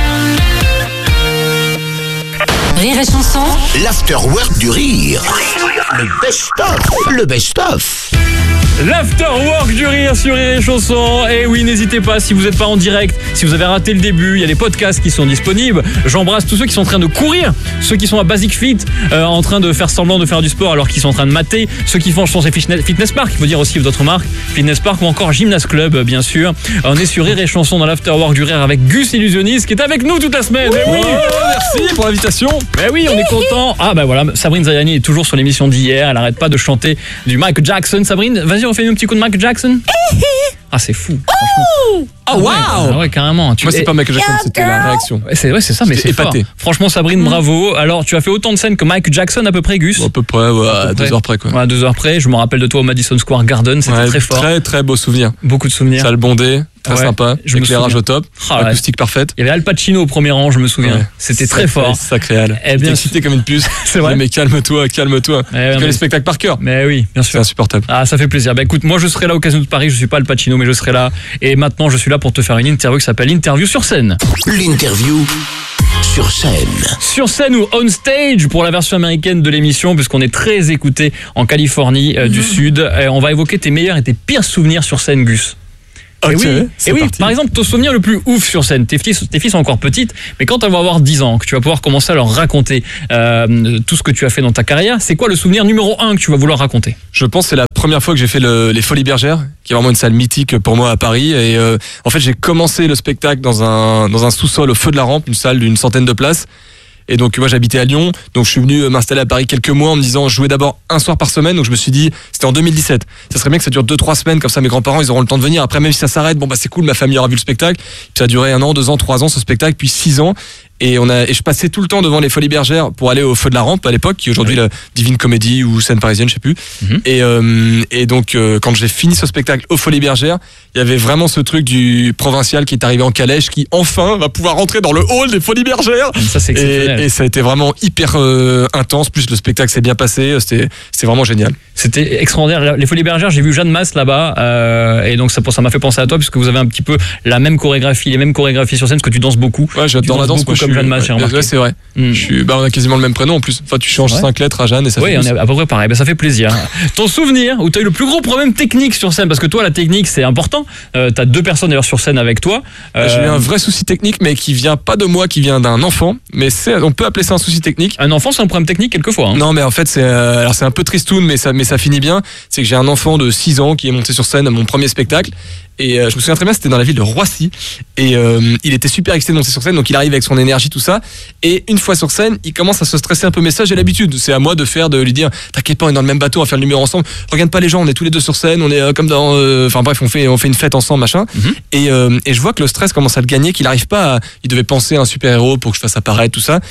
Rire et Chanson. L'Afterwork du Rire. Le best-of. Le best-of. L'Afterwork du Rire sur Rire et Chanson. Et oui, n'hésitez pas, si vous n'êtes pas en direct, si vous avez raté le début, il y a des podcasts qui sont disponibles. J'embrasse tous ceux qui sont en train de courir, ceux qui sont à Basic Fit, euh, en train de faire semblant de faire du sport alors qu'ils sont en train de mater, ceux qui font, je pense, Fitness Park, il faut dire aussi d'autres marques, Fitness Park ou encore Gymnast Club, bien sûr. On est sur Rire et Chanson dans l'Afterwork du Rire avec Gus Illusionniste qui est avec nous toute la semaine. Oui, oui. Oh, merci pour l'invitation. Mais oui, on est content. Ah bah voilà, Sabrine Zayani est toujours sur l'émission d'hier, elle arrête pas de chanter du Michael Jackson. Sabrine, vas-y, on fait un petit coup de Michael Jackson. Ah, c'est fou, franchement. Ah, waouh! Ah ouais, carrément. Tu Moi, c'est pas Michael Jackson, c'était la réaction. Ouais, c'est, ouais, c'est ça, mais c'est épaté. Fort. Franchement, Sabrine, mmh. bravo. Alors, tu as fait autant de scènes que Michael Jackson, à peu près, Gus? À peu près, ouais, à, à deux heures près, quoi. Ouais, à deux heures près. Je me rappelle de toi au Madison Square Garden, c'était ouais, très fort. Très, très beau souvenir. Beaucoup de souvenirs. Salle bondée, très ouais, sympa. Éclairage au top, ah, acoustique ouais. parfaite. Il y avait Al Pacino au premier rang, je me souviens. Ouais. C'était très fort. Sacré Al. Eh bien, excité comme une puce. C'est vrai. Mais calme-toi, calme-toi. Eh, tu fais les spectacles par cœur. Mais oui, bien sûr. C'est insupportable. Ah, ça fait plaisir. Bah écoute, moi je serai là au Casino de Paris, je suis pas Al Pacino, mais je serai là. Et maintenant, je suis là pour te faire une interview qui s'appelle Interview sur scène. L'interview sur scène. Sur scène ou on stage pour la version américaine de l'émission, puisqu'on est très écouté en Californie euh, mmh. du Sud. Et on va évoquer tes meilleurs et tes pires souvenirs sur scène, Gus. Okay, et oui, et oui par exemple, ton souvenir le plus ouf sur scène. Tes filles, tes filles sont encore petites, mais quand elles vont avoir dix ans, que tu vas pouvoir commencer à leur raconter euh, tout ce que tu as fait dans ta carrière, c'est quoi le souvenir numéro un que tu vas vouloir raconter? Je pense que c'est la première fois que j'ai fait le, les Folies Bergères, qui est vraiment une salle mythique pour moi à Paris. Et euh, en fait, j'ai commencé le spectacle dans un, dans un sous-sol au feu de la rampe, une salle d'une centaine de places. Et donc moi j'habitais à Lyon, donc je suis venu m'installer à Paris quelques mois en me disant je jouais d'abord un soir par semaine, donc je me suis dit c'était en deux mille dix-sept, ça serait bien que ça dure deux trois semaines, comme ça mes grands-parents ils auront le temps de venir, après même si ça s'arrête, bon bah c'est cool, ma famille aura vu le spectacle. Puis ça a duré un an, deux ans, trois ans ce spectacle, puis six ans. Et, on a, et je passais tout le temps devant les Folies Bergères pour aller au Feu de la Rampe à l'époque, qui est aujourd'hui oui. la Divine Comédie ou Scène Parisienne, je sais plus. Mm-hmm. Et, euh, et donc, euh, quand j'ai fini ce spectacle aux Folies Bergères, il y avait vraiment ce truc du provincial qui est arrivé en calèche, qui enfin va pouvoir rentrer dans le hall des Folies Bergères. Ça, c'est exceptionnel. Et, et ça a été vraiment hyper euh, intense. Plus le spectacle s'est bien passé. C'était, c'était vraiment génial. C'était extraordinaire. Les Folies Bergères, j'ai vu Jeanne Masse là-bas, euh, et donc ça, ça m'a fait penser à toi, puisque vous avez un petit peu la même chorégraphie, les mêmes chorégraphies sur scène, parce que tu danses beaucoup. Ouais, j'adore la danse. Beaucoup comme Jeanne Masse, j'ai remarqué. C'est vrai. Mm. Je suis, bah on a quasiment le même prénom en plus. Enfin, tu changes cinq lettres à Jeanne et ça oui, fait. Oui, on est à peu près pareil. Bah, ça fait plaisir. Ton souvenir où tu as eu le plus gros problème technique sur scène, parce que toi, la technique, c'est important. Euh, tu as deux personnes d'ailleurs sur scène avec toi. Euh... J'ai eu un vrai souci technique, mais qui vient pas de moi, qui vient d'un enfant. Mais c'est, on peut appeler ça un souci technique. Un enfant, c'est un problème technique quelquefois. Hein. Non, mais en fait, c'est, euh, alors c'est un peu tristoun, mais ça, mais ça finit bien. C'est que j'ai un enfant de six ans qui est monté sur scène à mon premier spectacle. Et euh, je me souviens très bien, c'était dans la ville de Roissy. Et euh, il était super excité de monter sur scène, donc il arrive avec son énergie, tout ça. Et une fois sur scène, il commence à se stresser un peu. Mais ça, j'ai l'habitude. C'est à moi de faire, de lui dire, t'inquiète pas, on est dans le même bateau, on va faire le numéro ensemble. Regarde pas les gens, on est tous les deux sur scène, on est euh, comme dans, enfin euh, bref, on fait, on fait une fête ensemble, machin. Mm-hmm. Et, euh, et je vois que le stress commence à le gagner, qu'il arrive pas. À, il devait penser à un super héros pour que je fasse apparaître tout ça.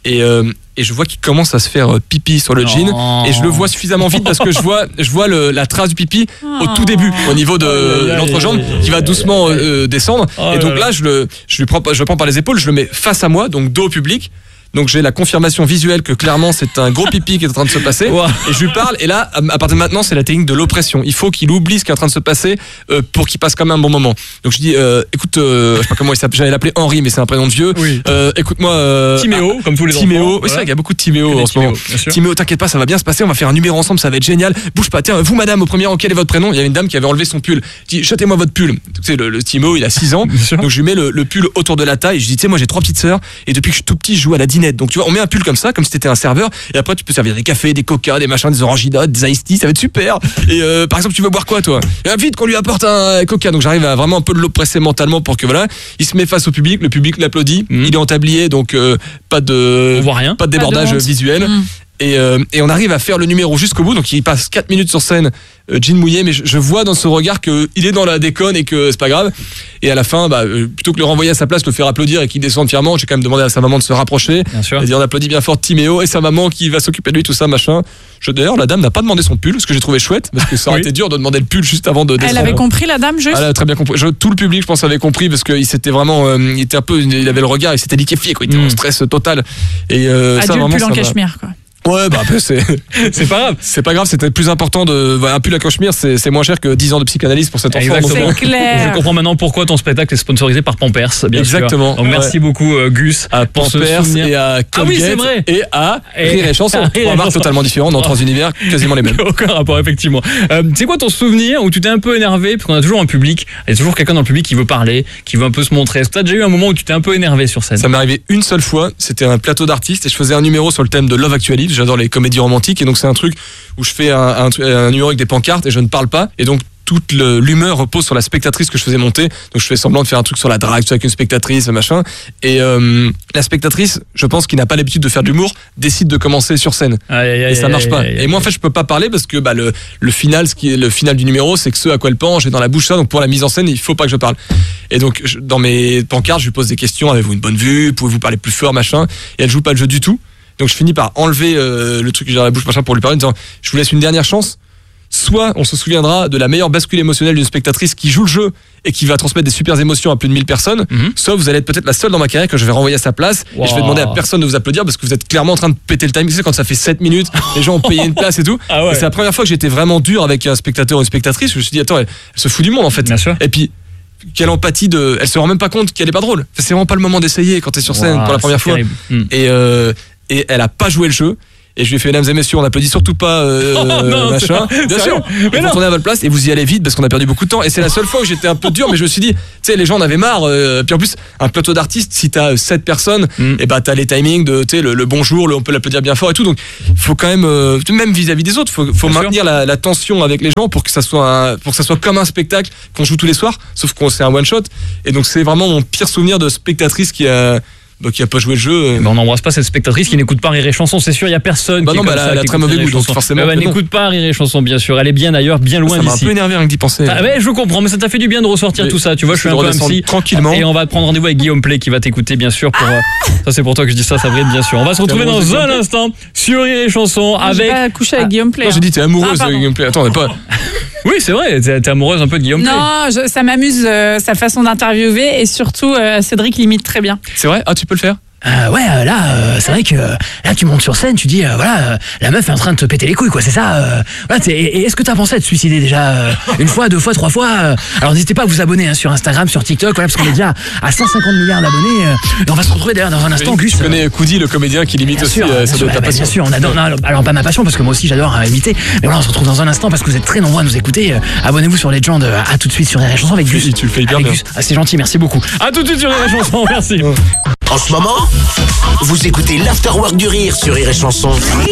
et euh, et je vois qu'il commence à se faire pipi sur le non. jean et je le vois suffisamment vite parce que je vois je vois le, la trace du pipi au tout début au niveau de oh, l'entrejambe qui va doucement euh, descendre oh, et donc là je le je lui prends je le prends par les épaules, je le mets face à moi, donc dos au public. Donc j'ai la confirmation visuelle que clairement c'est un gros pipi qui est en train de se passer wow. Et je lui parle et là à partir de maintenant c'est la technique de l'oppression. Il faut qu'il oublie ce qui est en train de se passer euh, pour qu'il passe quand même un bon moment. Donc je dis euh, écoute euh, je sais pas comment il s'appelle, j'allais l'appeler Henri mais c'est un prénom de vieux. Oui. Euh, écoute-moi euh, Timéo ah, comme tous les Timéo. enfants. Oui, c'est vrai qu'il y a beaucoup de Timéo en ce Timéo, moment. Timéo, t'inquiète pas, ça va bien se passer, on va faire un numéro ensemble, ça va être génial. Bouge pas, tiens, vous madame au premier rang, quel est votre prénom? Il y avait une dame qui avait enlevé son pull. Je dis jetez-moi votre pull. Tu sais le, le Timéo, il a six ans. Donc je lui mets le, le pull autour de la taille, je dis tu sais moi j'ai trois petites sœurs et depuis que je suis tout petit je joue à la dinette. Donc tu vois, on met un pull comme ça, comme si t'étais un serveur, et après tu peux servir des cafés, des coca, des machins, des oranginas, des iced tea, ça va être super. Et euh, par exemple, tu veux boire quoi toi? Et vite qu'on lui apporte un coca. Donc j'arrive à vraiment un peu l'oppresser mentalement pour que voilà, il se met face au public, le public l'applaudit, mmh. il est en tablier, donc euh, pas de, on voit rien, pas de débordage pas de visuel. Mmh. Et, euh, et on arrive à faire le numéro jusqu'au bout, donc il passe quatre minutes sur scène, euh, jean mouillé, mais je, je vois dans ce regard qu'il est dans la déconne et que c'est pas grave. Et à la fin, bah, euh, plutôt que de le renvoyer à sa place, le faire applaudir et qu'il descende fièrement, j'ai quand même demandé à sa maman de se rapprocher. Bien sûr. Et dire on applaudit bien fort Timéo et sa maman qui va s'occuper de lui, tout ça, machin. Je, d'ailleurs, la dame n'a pas demandé son pull, ce que j'ai trouvé chouette, parce que ça aurait oui. été dur de demander le pull juste avant de descendre. Elle avait compris, la dame, juste. Elle a très bien compris. Je, tout le public, je pense, avait compris parce qu'il s'était vraiment, euh, il était un peu, il avait le regard, il s'était liquéfié, quoi. Il était mmh. en stress total. Et euh, Adieu ça, le vraiment, pull en ça cachemire, quoi. Ouais, bah après c'est c'est pas grave. C'est pas grave, c'était plus important de un pull à cachemire, c'est c'est moins cher que dix ans de psychanalyse pour cet enfant. Exactement. C'est clair. Je comprends maintenant pourquoi ton spectacle est sponsorisé par Pampers, bien Exactement. sûr. Donc merci ouais. beaucoup euh, Gus à Pampers et à Colgate ah oui, c'est vrai. Et à Rire et Chanson. Trois marques totalement différentes dans trois univers quasiment les mêmes. Aucun rapport effectivement. Euh, c'est quoi ton souvenir où tu t'es un peu énervé parce qu'on a toujours un public, il y a toujours quelqu'un dans le public qui veut parler, qui veut un peu se montrer. Est-ce que t'as déjà eu un moment où tu t'es un peu énervé sur scène? Ça m'est arrivé une seule fois, c'était un plateau d'artistes et je faisais un numéro sur le thème de Love Actually, j'adore les comédies romantique et donc c'est un truc où je fais un, un, un numéro avec des pancartes et je ne parle pas et donc toute le, l'humeur repose sur la spectatrice que je faisais monter, donc je fais semblant de faire un truc sur la drague avec une spectatrice machin et euh, la spectatrice je pense qui n'a pas l'habitude de faire de l'humour décide de commencer sur scène aïe, aïe, aïe, et ça marche pas aïe, aïe, aïe. Et moi en fait je peux pas parler parce que bah, le, le final ce qui est le final du numéro c'est que ce à quoi elle penche est dans la bouche ça, donc pour la mise en scène il faut pas que je parle et donc je, dans mes pancartes je lui pose des questions, avez-vous une bonne vue, pouvez-vous parler plus fort machin, et elle joue pas le jeu du tout. Donc je finis par enlever euh, le truc que j'ai dans la bouche machin pour lui parler en disant je vous laisse une dernière chance, soit on se souviendra de la meilleure bascule émotionnelle d'une spectatrice qui joue le jeu et qui va transmettre des super émotions à plus de mille personnes, mm-hmm. soit vous allez être peut-être la seule dans ma carrière que je vais renvoyer à sa place wow. et je vais demander à personne de vous applaudir parce que vous êtes clairement en train de péter le timing. Tu sais quand ça fait sept minutes, les gens ont payé une place et tout. Ah ouais. Et c'est la première fois que j'étais vraiment dur avec un spectateur ou une spectatrice, je me suis dit attends elle, elle se fout du monde en fait. Bien sûr. Et puis quelle empathie de, elle se rend même pas compte qu'elle est pas drôle. C'est vraiment pas le moment d'essayer quand t'es sur scène wow, pour la première fois. Mm. Et euh, et elle a pas joué le jeu. Et je lui ai fait mesdames et messieurs, on n'applaudit surtout pas euh, oh, non, machin. Bien sûr. Mais vous retournez à votre place et vous y allez vite parce qu'on a perdu beaucoup de temps. Et c'est la seule fois où j'étais un peu dur, mais je me suis dit, tu sais, les gens en avaient marre. Euh, puis en plus, un plateau d'artistes, si t'as sept personnes, mm. et bah t'as les timings de, tu sais, le, le bonjour, le, on peut l'applaudir bien fort et tout. Donc, faut quand même, euh, même vis-à-vis des autres, faut, faut maintenir la, la tension avec les gens pour que ça soit, un, pour que ça soit comme un spectacle qu'on joue tous les soirs. Sauf qu'on c'est un one shot. Et donc c'est vraiment mon pire souvenir de spectatrice qui a. Donc il a pas joué le jeu. Ben on n'embrasse pas cette spectatrice qui n'écoute pas Rire et Chanson, c'est sûr, il y a personne bah qui non, bah elle a très mauvais goût, donc forcément. Elle n'écoute pas Rire et Chanson, bien sûr. Elle est bien d'ailleurs, bien loin d'ici. Ça m'a un peu énervé rien que d'y penser. Ah, ouais, je comprends, mais ça t'a fait du bien de ressortir mais tout ça. Tu vois, je suis un peu un psy. Tranquillement. Et on va prendre rendez-vous avec Guillaume Play qui va t'écouter, bien sûr. Pour, ah ça, c'est pour toi que je dis ça, Sabrine, bien sûr. On va se retrouver dans un instant sur Rire et Chanson avec. Je vais coucher avec Guillaume Play. Non, j'ai dit, t'es amoureuse de Guillaume Play. Attends, on est pas. Oui, c'est vrai, t'es amoureuse un peu de Guillaume Play. Non, je, ça m'amuse euh, sa façon d'interviewer et surtout, euh, Cédric l'imite très bien. C'est vrai? Ah, tu peux le faire? Euh, ouais, euh, là, euh, c'est vrai que euh, là, tu montes sur scène, tu dis, euh, voilà, euh, la meuf est en train de te péter les couilles, quoi, c'est ça. Euh, voilà, et, et est-ce que t'as pensé à te suicider déjà euh, une fois, deux fois, trois fois euh, Alors n'hésitez pas à vous abonner hein, sur Instagram, sur TikTok, voilà, parce qu'on est déjà à cent cinquante milliards d'abonnés. Euh, et on va se retrouver d'ailleurs dans un instant, oui, Gus. Tu connais Coudi, le comédien qui limite aussi. Sûr, euh, ça sûr, doit être ta passion. Bien sûr, on adore. Non, alors pas ma passion, parce que moi aussi j'adore euh, imiter. Mais voilà, on se retrouve dans un instant parce que vous êtes très nombreux à nous écouter. Euh, Abonnez-vous sur Legend. Euh, à tout de suite sur Rire et Chanson avec Gus. Oui, tu le fais hyper bien. Ah, c'est gentil, merci beaucoup. À tout de suite sur Rire et Chanson, merci. En ce moment, vous écoutez l'Afterwork du Rire sur Rire et Chanson.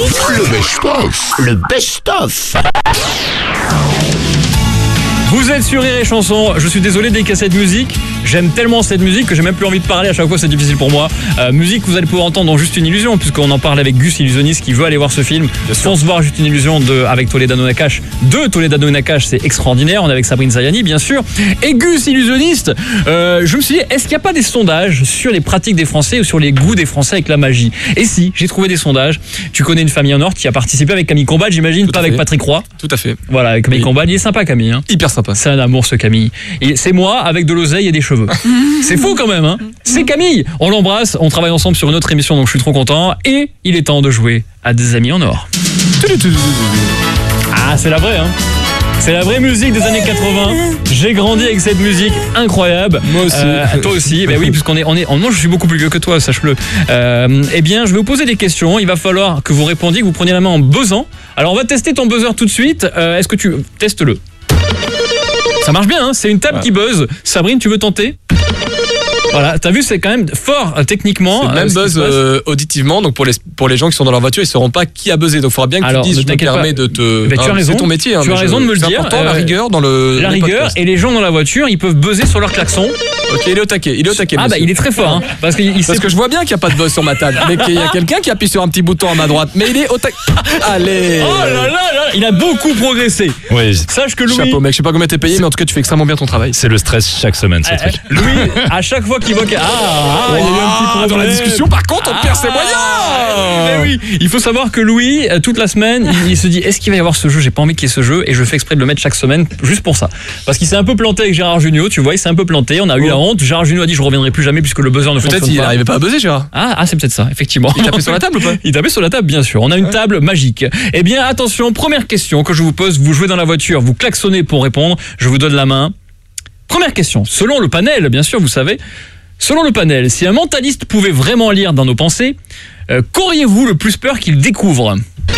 Le best-of. Le best-of. Vous êtes sur Rire et Chanson. Je suis désolé, dès qu'il y a cette musique, J'aime tellement cette musique que j'ai même plus envie de parler. À chaque fois, c'est difficile pour moi. Euh, musique que vous allez pouvoir entendre dans Juste une illusion, puisqu'on en parle avec Gus Illusionniste qui veut aller voir ce film. Fonce voir Juste une illusion de, avec Toledano Nakash. De Toledano Nakash, c'est extraordinaire. On est avec Sabrine Zayani, bien sûr. Et Gus Illusionniste, euh, je me suis dit, est-ce qu'il n'y a pas des sondages sur les pratiques des Français ou sur les goûts des Français avec la magie? Et si, j'ai trouvé des sondages. Tu connais une famille en or qui a participé avec Camille Combal, j'imagine, Tout pas avec fait. Patrick Roy. Tout à fait. Voilà, avec Camille Oui. Combal. Il est sympa, Camille. Hein. Hyper sympa. C'est un amour, ce Camille. Et c'est moi avec de l'oseille et des cheveux. C'est fou quand même, hein. C'est Camille. On l'embrasse, on travaille ensemble sur une autre émission, donc je suis trop content. Et il est temps de jouer à Des Amis en Or. Ah, c'est la vraie, hein. C'est la vraie musique des années quatre-vingts. J'ai grandi avec cette musique incroyable. Moi aussi. Euh, toi aussi. Ben oui, puisqu'on est, on est, moi je suis beaucoup plus vieux que toi, sache-le. Euh, eh bien, je vais vous poser des questions. Il va falloir que vous répondiez, que vous preniez la main en buzzant. Alors, on va tester ton buzzer tout de suite. Euh, est-ce que tu testes-le? Ça marche bien, hein. C'est une table Ouais. qui buzz. Sabrine, tu veux tenter? Voilà, t'as vu, c'est quand même fort euh, techniquement. C'est le euh, même ce qui buzz se passe. euh, auditivement, donc pour les, pour les gens qui sont dans leur voiture, ils ne sauront pas qui a buzzé. Donc il faudra bien que Alors, tu ne dises, je me t'inquiète permets pas. de te. Ben, tu as Ah, raison. C'est ton métier. Hein, Tu mais as je- raison de me le c'est dire. important, la Euh, rigueur dans le. La le rigueur, podcast. et les gens dans la voiture, ils peuvent buzzer sur leur klaxon. Ok, il est au taquet. Il est au taquet. Ah bah monsieur. il est très fort, hein, parce qu'il il Parce sait que je vois bien qu'il n'y a pas de buzz sur ma table, mais qu'il y a quelqu'un qui appuie sur un petit bouton à ma droite. Mais il est au taquet. Allez. Oh là là là, il a beaucoup progressé. Oui, Sache que Louis, Chapeau, mec. Je sais pas combien t'es payé, mais en tout cas, tu fais extrêmement bien ton travail. c'est le stress chaque semaine, ce euh, truc. Louis, à chaque fois qu'il voit que ah, ah, il y a eu un petit Ah, problème dans la discussion, par contre, on perd ses moyens. Mais oui, il faut savoir que Louis, euh, toute la semaine, il, il se dit est-ce qu'il va y avoir ce jeu? J'ai pas envie qu'il y ait ce jeu et je fais exprès de le mettre chaque semaine juste pour ça. Parce qu'il s'est un peu planté avec Gérard Jugnot, tu vois, il s'est un peu planté, on a eu la honte. Gérard Jugnot a dit je reviendrai plus jamais puisque le buzzer ne Peut-être fonctionne il pas. n'arrivait pas à buzzer, Gérard. Ah, ah c'est peut-être ça, effectivement. Il tapait sur la table ou pas? Il tapait sur la table, bien sûr. On a une table magique. Eh bien, attention, première question que je vous pose. Vous jouez dans la voiture, vous klaxonnez pour répondre. Je vous donne la main. Première question. Selon le panel, bien sûr, vous savez. Selon le panel, si un mentaliste pouvait vraiment lire dans nos pensées, euh, qu'auriez-vous le plus peur qu'il découvre?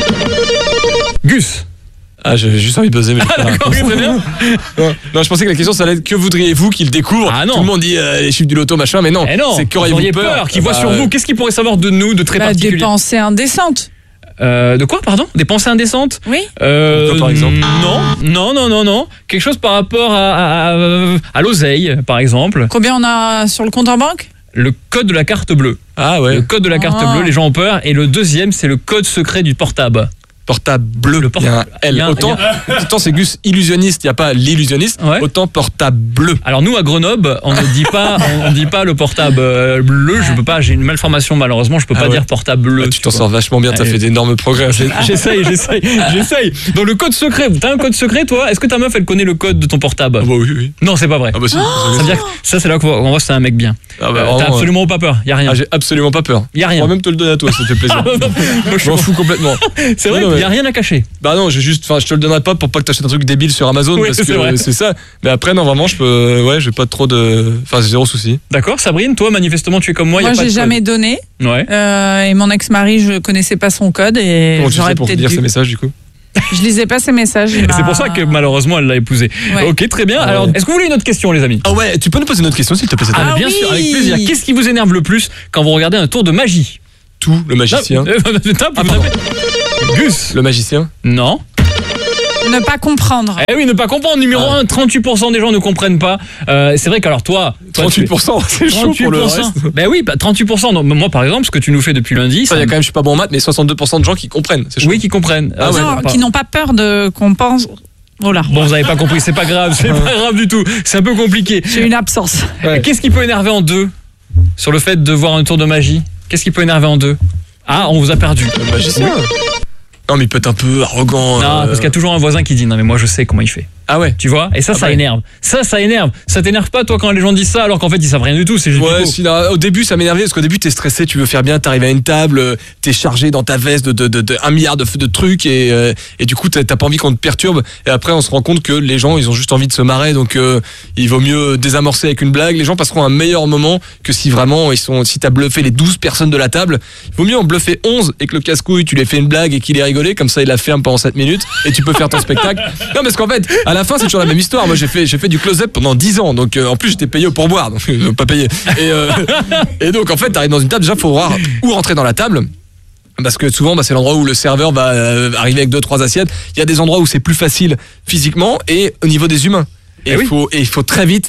Gus. Ah, j'avais juste envie de buzzer, mais. Ah, d'accord, ok, très bien. Non, non, je pensais que la question ça allait être que voudriez-vous qu'il découvre? Ah non. Tout le monde dit euh, les chiffres du loto, machin, mais non. Eh non, c'est vous qu'auriez-vous auriez peur, peur qu'il voit Bah, sur vous. Qu'est-ce qu'il pourrait savoir de nous de très Bah, particulier? des pensées indécentes. Euh, de quoi, pardon? Des pensées indécentes? Oui. Euh, Quoi, par exemple? Non, non, non, non, non. Quelque chose par rapport à, à, à, à l'oseille, par exemple. Combien on a sur le compte en banque? Le code de la carte bleue. Ah ouais. Le code de la carte Ah. bleue, les gens ont peur. Et le deuxième, c'est le code secret du portable. Portable bleu. Le Il y a un portable- L. il y a un- Autant, autant c'est Gus illusionniste, il n'y a pas l'illusionniste. Ouais. Autant portable bleu. Alors nous à Grenoble, on ne dit pas, on, on dit pas le portable euh, bleu. Je peux pas, j'ai une malformation malheureusement. Je peux Ah pas ouais. dire portable bleu. Ah, tu t'en vois. sors vachement bien, t'as Allez. fait d'énormes progrès. J'ai- J'essaye, j'essaye, j'essaye. Donc le code secret, t'as un code secret toi? Est-ce que ta meuf elle connaît le code de ton portable? Ah bah oui, oui. Non, c'est pas vrai. Ah bah si. Ça veut dire que ça c'est là qu'on voit que c'est un mec bien. Ah bah, Euh, vraiment, T'as absolument pas peur. Y a rien. Ah, j'ai absolument pas peur. Y a rien. Je pourrais même te le donner à toi, ça te fait plaisir. Moi, je Je m'en fous complètement. C'est vrai, Non, non, il y a mais- rien à cacher. Bah non, j'ai juste, enfin, je te le donnerai pas pour pas que t'achètes un truc débile sur Amazon Oui, parce c'est vrai. que c'est ça. Mais après, non, vraiment, je peux, ouais, j'ai pas trop de, enfin, j'ai zéro souci. D'accord, Sabrine, toi manifestement tu es comme moi. y a Moi, pas j'ai de code. jamais donné. Ouais. Euh, et mon ex-mari, je connaissais pas son code et Comment tu j'aurais fais pour peut-être lire dû. ces messages du coup? Je lisais pas ses messages. il C'est m'a- pour ça que malheureusement elle l'a épousé. Ouais. Ok, très bien. Ah ouais. Alors, est-ce que vous voulez une autre question, les amis? Ah ouais, tu peux nous poser une autre question s'il te plaît, c'est Ah, Ah bien oui. sûr, avec plaisir. Qu'est-ce qui vous énerve le plus quand vous regardez un tour de magie? tout, le magicien. Euh, top, Ah, vous pardon. avez- Gus. Le magicien. Non. Ne pas comprendre. Eh oui, ne pas comprendre. Numéro Ah. un, trente-huit pour cent des gens ne comprennent pas. Euh, c'est vrai qu'alors toi, toi, trente-huit tu- pour cent, c'est chaud pour le reste. Ben oui, bah, trente-huit pour cent. Non, moi, par exemple, ce que tu nous fais depuis lundi, Il y ça a quand même, je suis pas bon en maths, mais soixante-deux pour cent de gens qui comprennent. C'est chaud. oui, qui comprennent. Ah Euh, ouais. c'est Non, pas- qui n'ont pas peur de qu'on pense. Voilà. Bon, vous avez pas compris, c'est pas grave, c'est pas grave du tout. C'est un peu compliqué. J'ai une absence. Et Qu'est-ce qui peut énerver en deux sur le fait de voir un tour de magie? Qu'est-ce qui peut énerver en deux? Ah, on vous a perdu. Le magicien. Non, mais il peut être un peu arrogant. Non, euh, parce qu'il y a toujours un voisin qui dit non mais moi je sais comment il fait. Ah ouais. Tu vois? Et ça, Ah ça ouais. énerve. Ça, ça énerve. Ça t'énerve pas toi quand les gens disent ça alors qu'en fait ils savent rien du tout. C'est juste du Ouais, faux. si, là, au début ça m'énervait parce qu'au début t'es stressé, tu veux faire bien, t'arrives à une table, euh, t'es chargé dans ta veste de, de, de, de un milliard de, de trucs et, euh, et du coup t'as t'as pas envie qu'on te perturbe et après on se rend compte que les gens ils ont juste envie de se marrer donc euh, il vaut mieux désamorcer avec une blague, les gens passeront un meilleur moment que si vraiment ils sont, si t'as bluffé les douze personnes de la table, il vaut mieux en bluffer onze et que le casse-couille tu lui fais une blague et qu'il ait rigolé, comme ça il la ferme pendant sept minutes et tu peux faire ton spectacle. Non parce qu'en fait à la fin c'est toujours la même histoire, moi j'ai fait, j'ai fait du close-up pendant dix ans donc euh, en plus j'étais payé au pourboire donc euh, pas payé et, euh, et donc en fait t'arrives dans une table, déjà faut voir où rentrer dans la table parce que souvent bah, c'est l'endroit où le serveur va euh, arriver avec deux trois assiettes. Il y a des endroits où c'est plus facile physiquement et au niveau des humains et il Eh oui. faut et il faut très vite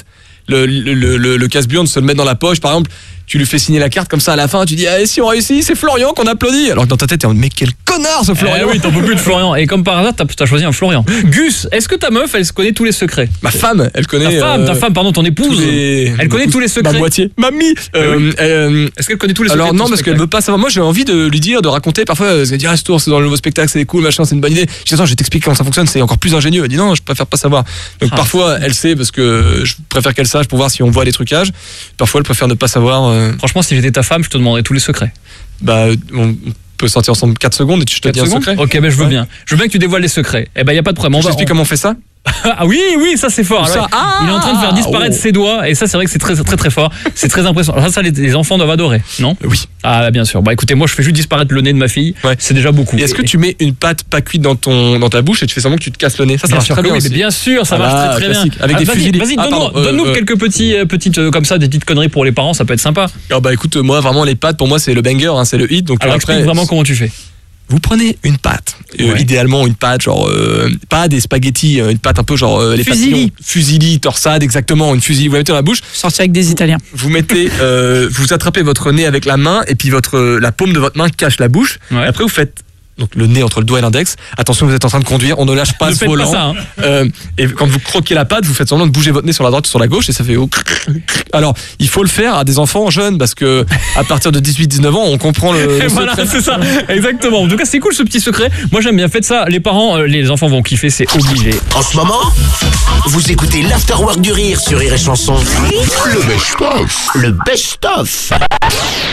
le, le, le, le, le casse-burne se le met dans la poche, par exemple. Tu lui fais signer la carte comme ça à la fin, tu dis ah, si on réussit, c'est Florian qu'on applaudit. Alors que dans ta tête, t'es en mode mais quel connard ce Florian. Eh oui, t'en peux plus de Florian. Et comme par hasard, t'as, t'as choisi un Florian. Gus, est-ce que ta meuf, elle se connaît tous les secrets? Ma femme, elle connaît. Ta femme, euh, ta femme, pardon, ton épouse. Les... Elle connaît tous les secrets. Ma moitié. Mamie. Euh, oui. euh, est-ce qu'elle connaît tous les secrets? Alors non, parce qu'elle veut pas savoir. Moi, j'ai envie de lui dire, de raconter. Parfois, elle se dit ah, ce tour, c'est dans le nouveau spectacle, c'est cool, machin, c'est une bonne idée. Je dis attends, je vais t'expliquer comment ça fonctionne, c'est encore plus ingénieux. Elle dit non, je préfère pas savoir. Donc ah. parfois, elle sait parce que je préfère qu'elle sache pour voir si on voit des trucages. Parfois, elle préfère ne pas savoir. Euh... Franchement, si j'étais ta femme, je te demanderais tous les secrets. Bah, on peut sortir ensemble quatre secondes et tu te dis un secret. Ok, ben je veux ouais. bien. Je veux bien que tu dévoiles les secrets. Eh ben, y a pas de problème. Je t'explique on... comment on fait ça. Ah oui, oui, ça c'est fort. Ça, ouais. ah, il est en train de faire disparaître oh. ses doigts et ça c'est vrai que c'est très très très fort. C'est très impressionnant. Alors ça, ça les, les enfants doivent adorer, non? Oui. Ah bien sûr. Bah écoutez, moi je fais juste disparaître le nez de ma fille. Ouais. C'est déjà beaucoup. Et est-ce que tu mets une pâte pas cuite dans ton dans ta bouche et tu fais semblant que tu te casses le nez? Ça, ça bien marche sûr très bien. Oui, aussi. Bien sûr, ça ah marche là, très très classique. bien. Avec ah, des vas-y, fusils. Vas-y, ah, donne-nous, euh, donne-nous euh, quelques petits euh, petites euh, comme ça, des petites conneries pour les parents, ça peut être sympa. Alors bah écoute, moi vraiment les pâtes pour moi c'est le banger, hein, c'est le hit. Donc alors après, explique vraiment comment tu fais. Vous prenez une pâte, euh, ouais. idéalement une pâte genre euh, pas des spaghettis, une pâte un peu genre euh, les fusilli, fusilli, torsade, exactement, une fusilli. Vous la mettez dans la bouche. Sorti avec des Italiens. Vous mettez, euh, vous attrapez votre nez avec la main et puis votre la paume de votre main cache la bouche. Ouais. Après vous faites donc le nez entre le doigt et l'index. Attention, vous êtes en train de conduire, on ne lâche pas ne ce volant. Pas ça, hein. euh, et quand vous croquez la pâte, vous faites semblant de bouger votre nez sur la droite ou sur la gauche et ça fait oh. Alors, il faut le faire à des enfants jeunes parce que à partir de dix-huit dix-neuf ans, on comprend le, le voilà, secret. C'est ça. Exactement. En tout cas, c'est cool ce petit secret. Moi, j'aime bien. Faites ça. Les parents, euh, les enfants vont kiffer, c'est obligé. En ce moment, vous écoutez l'Afterwork du Rire sur Rire et Chanson. Le best-of. Le best-of.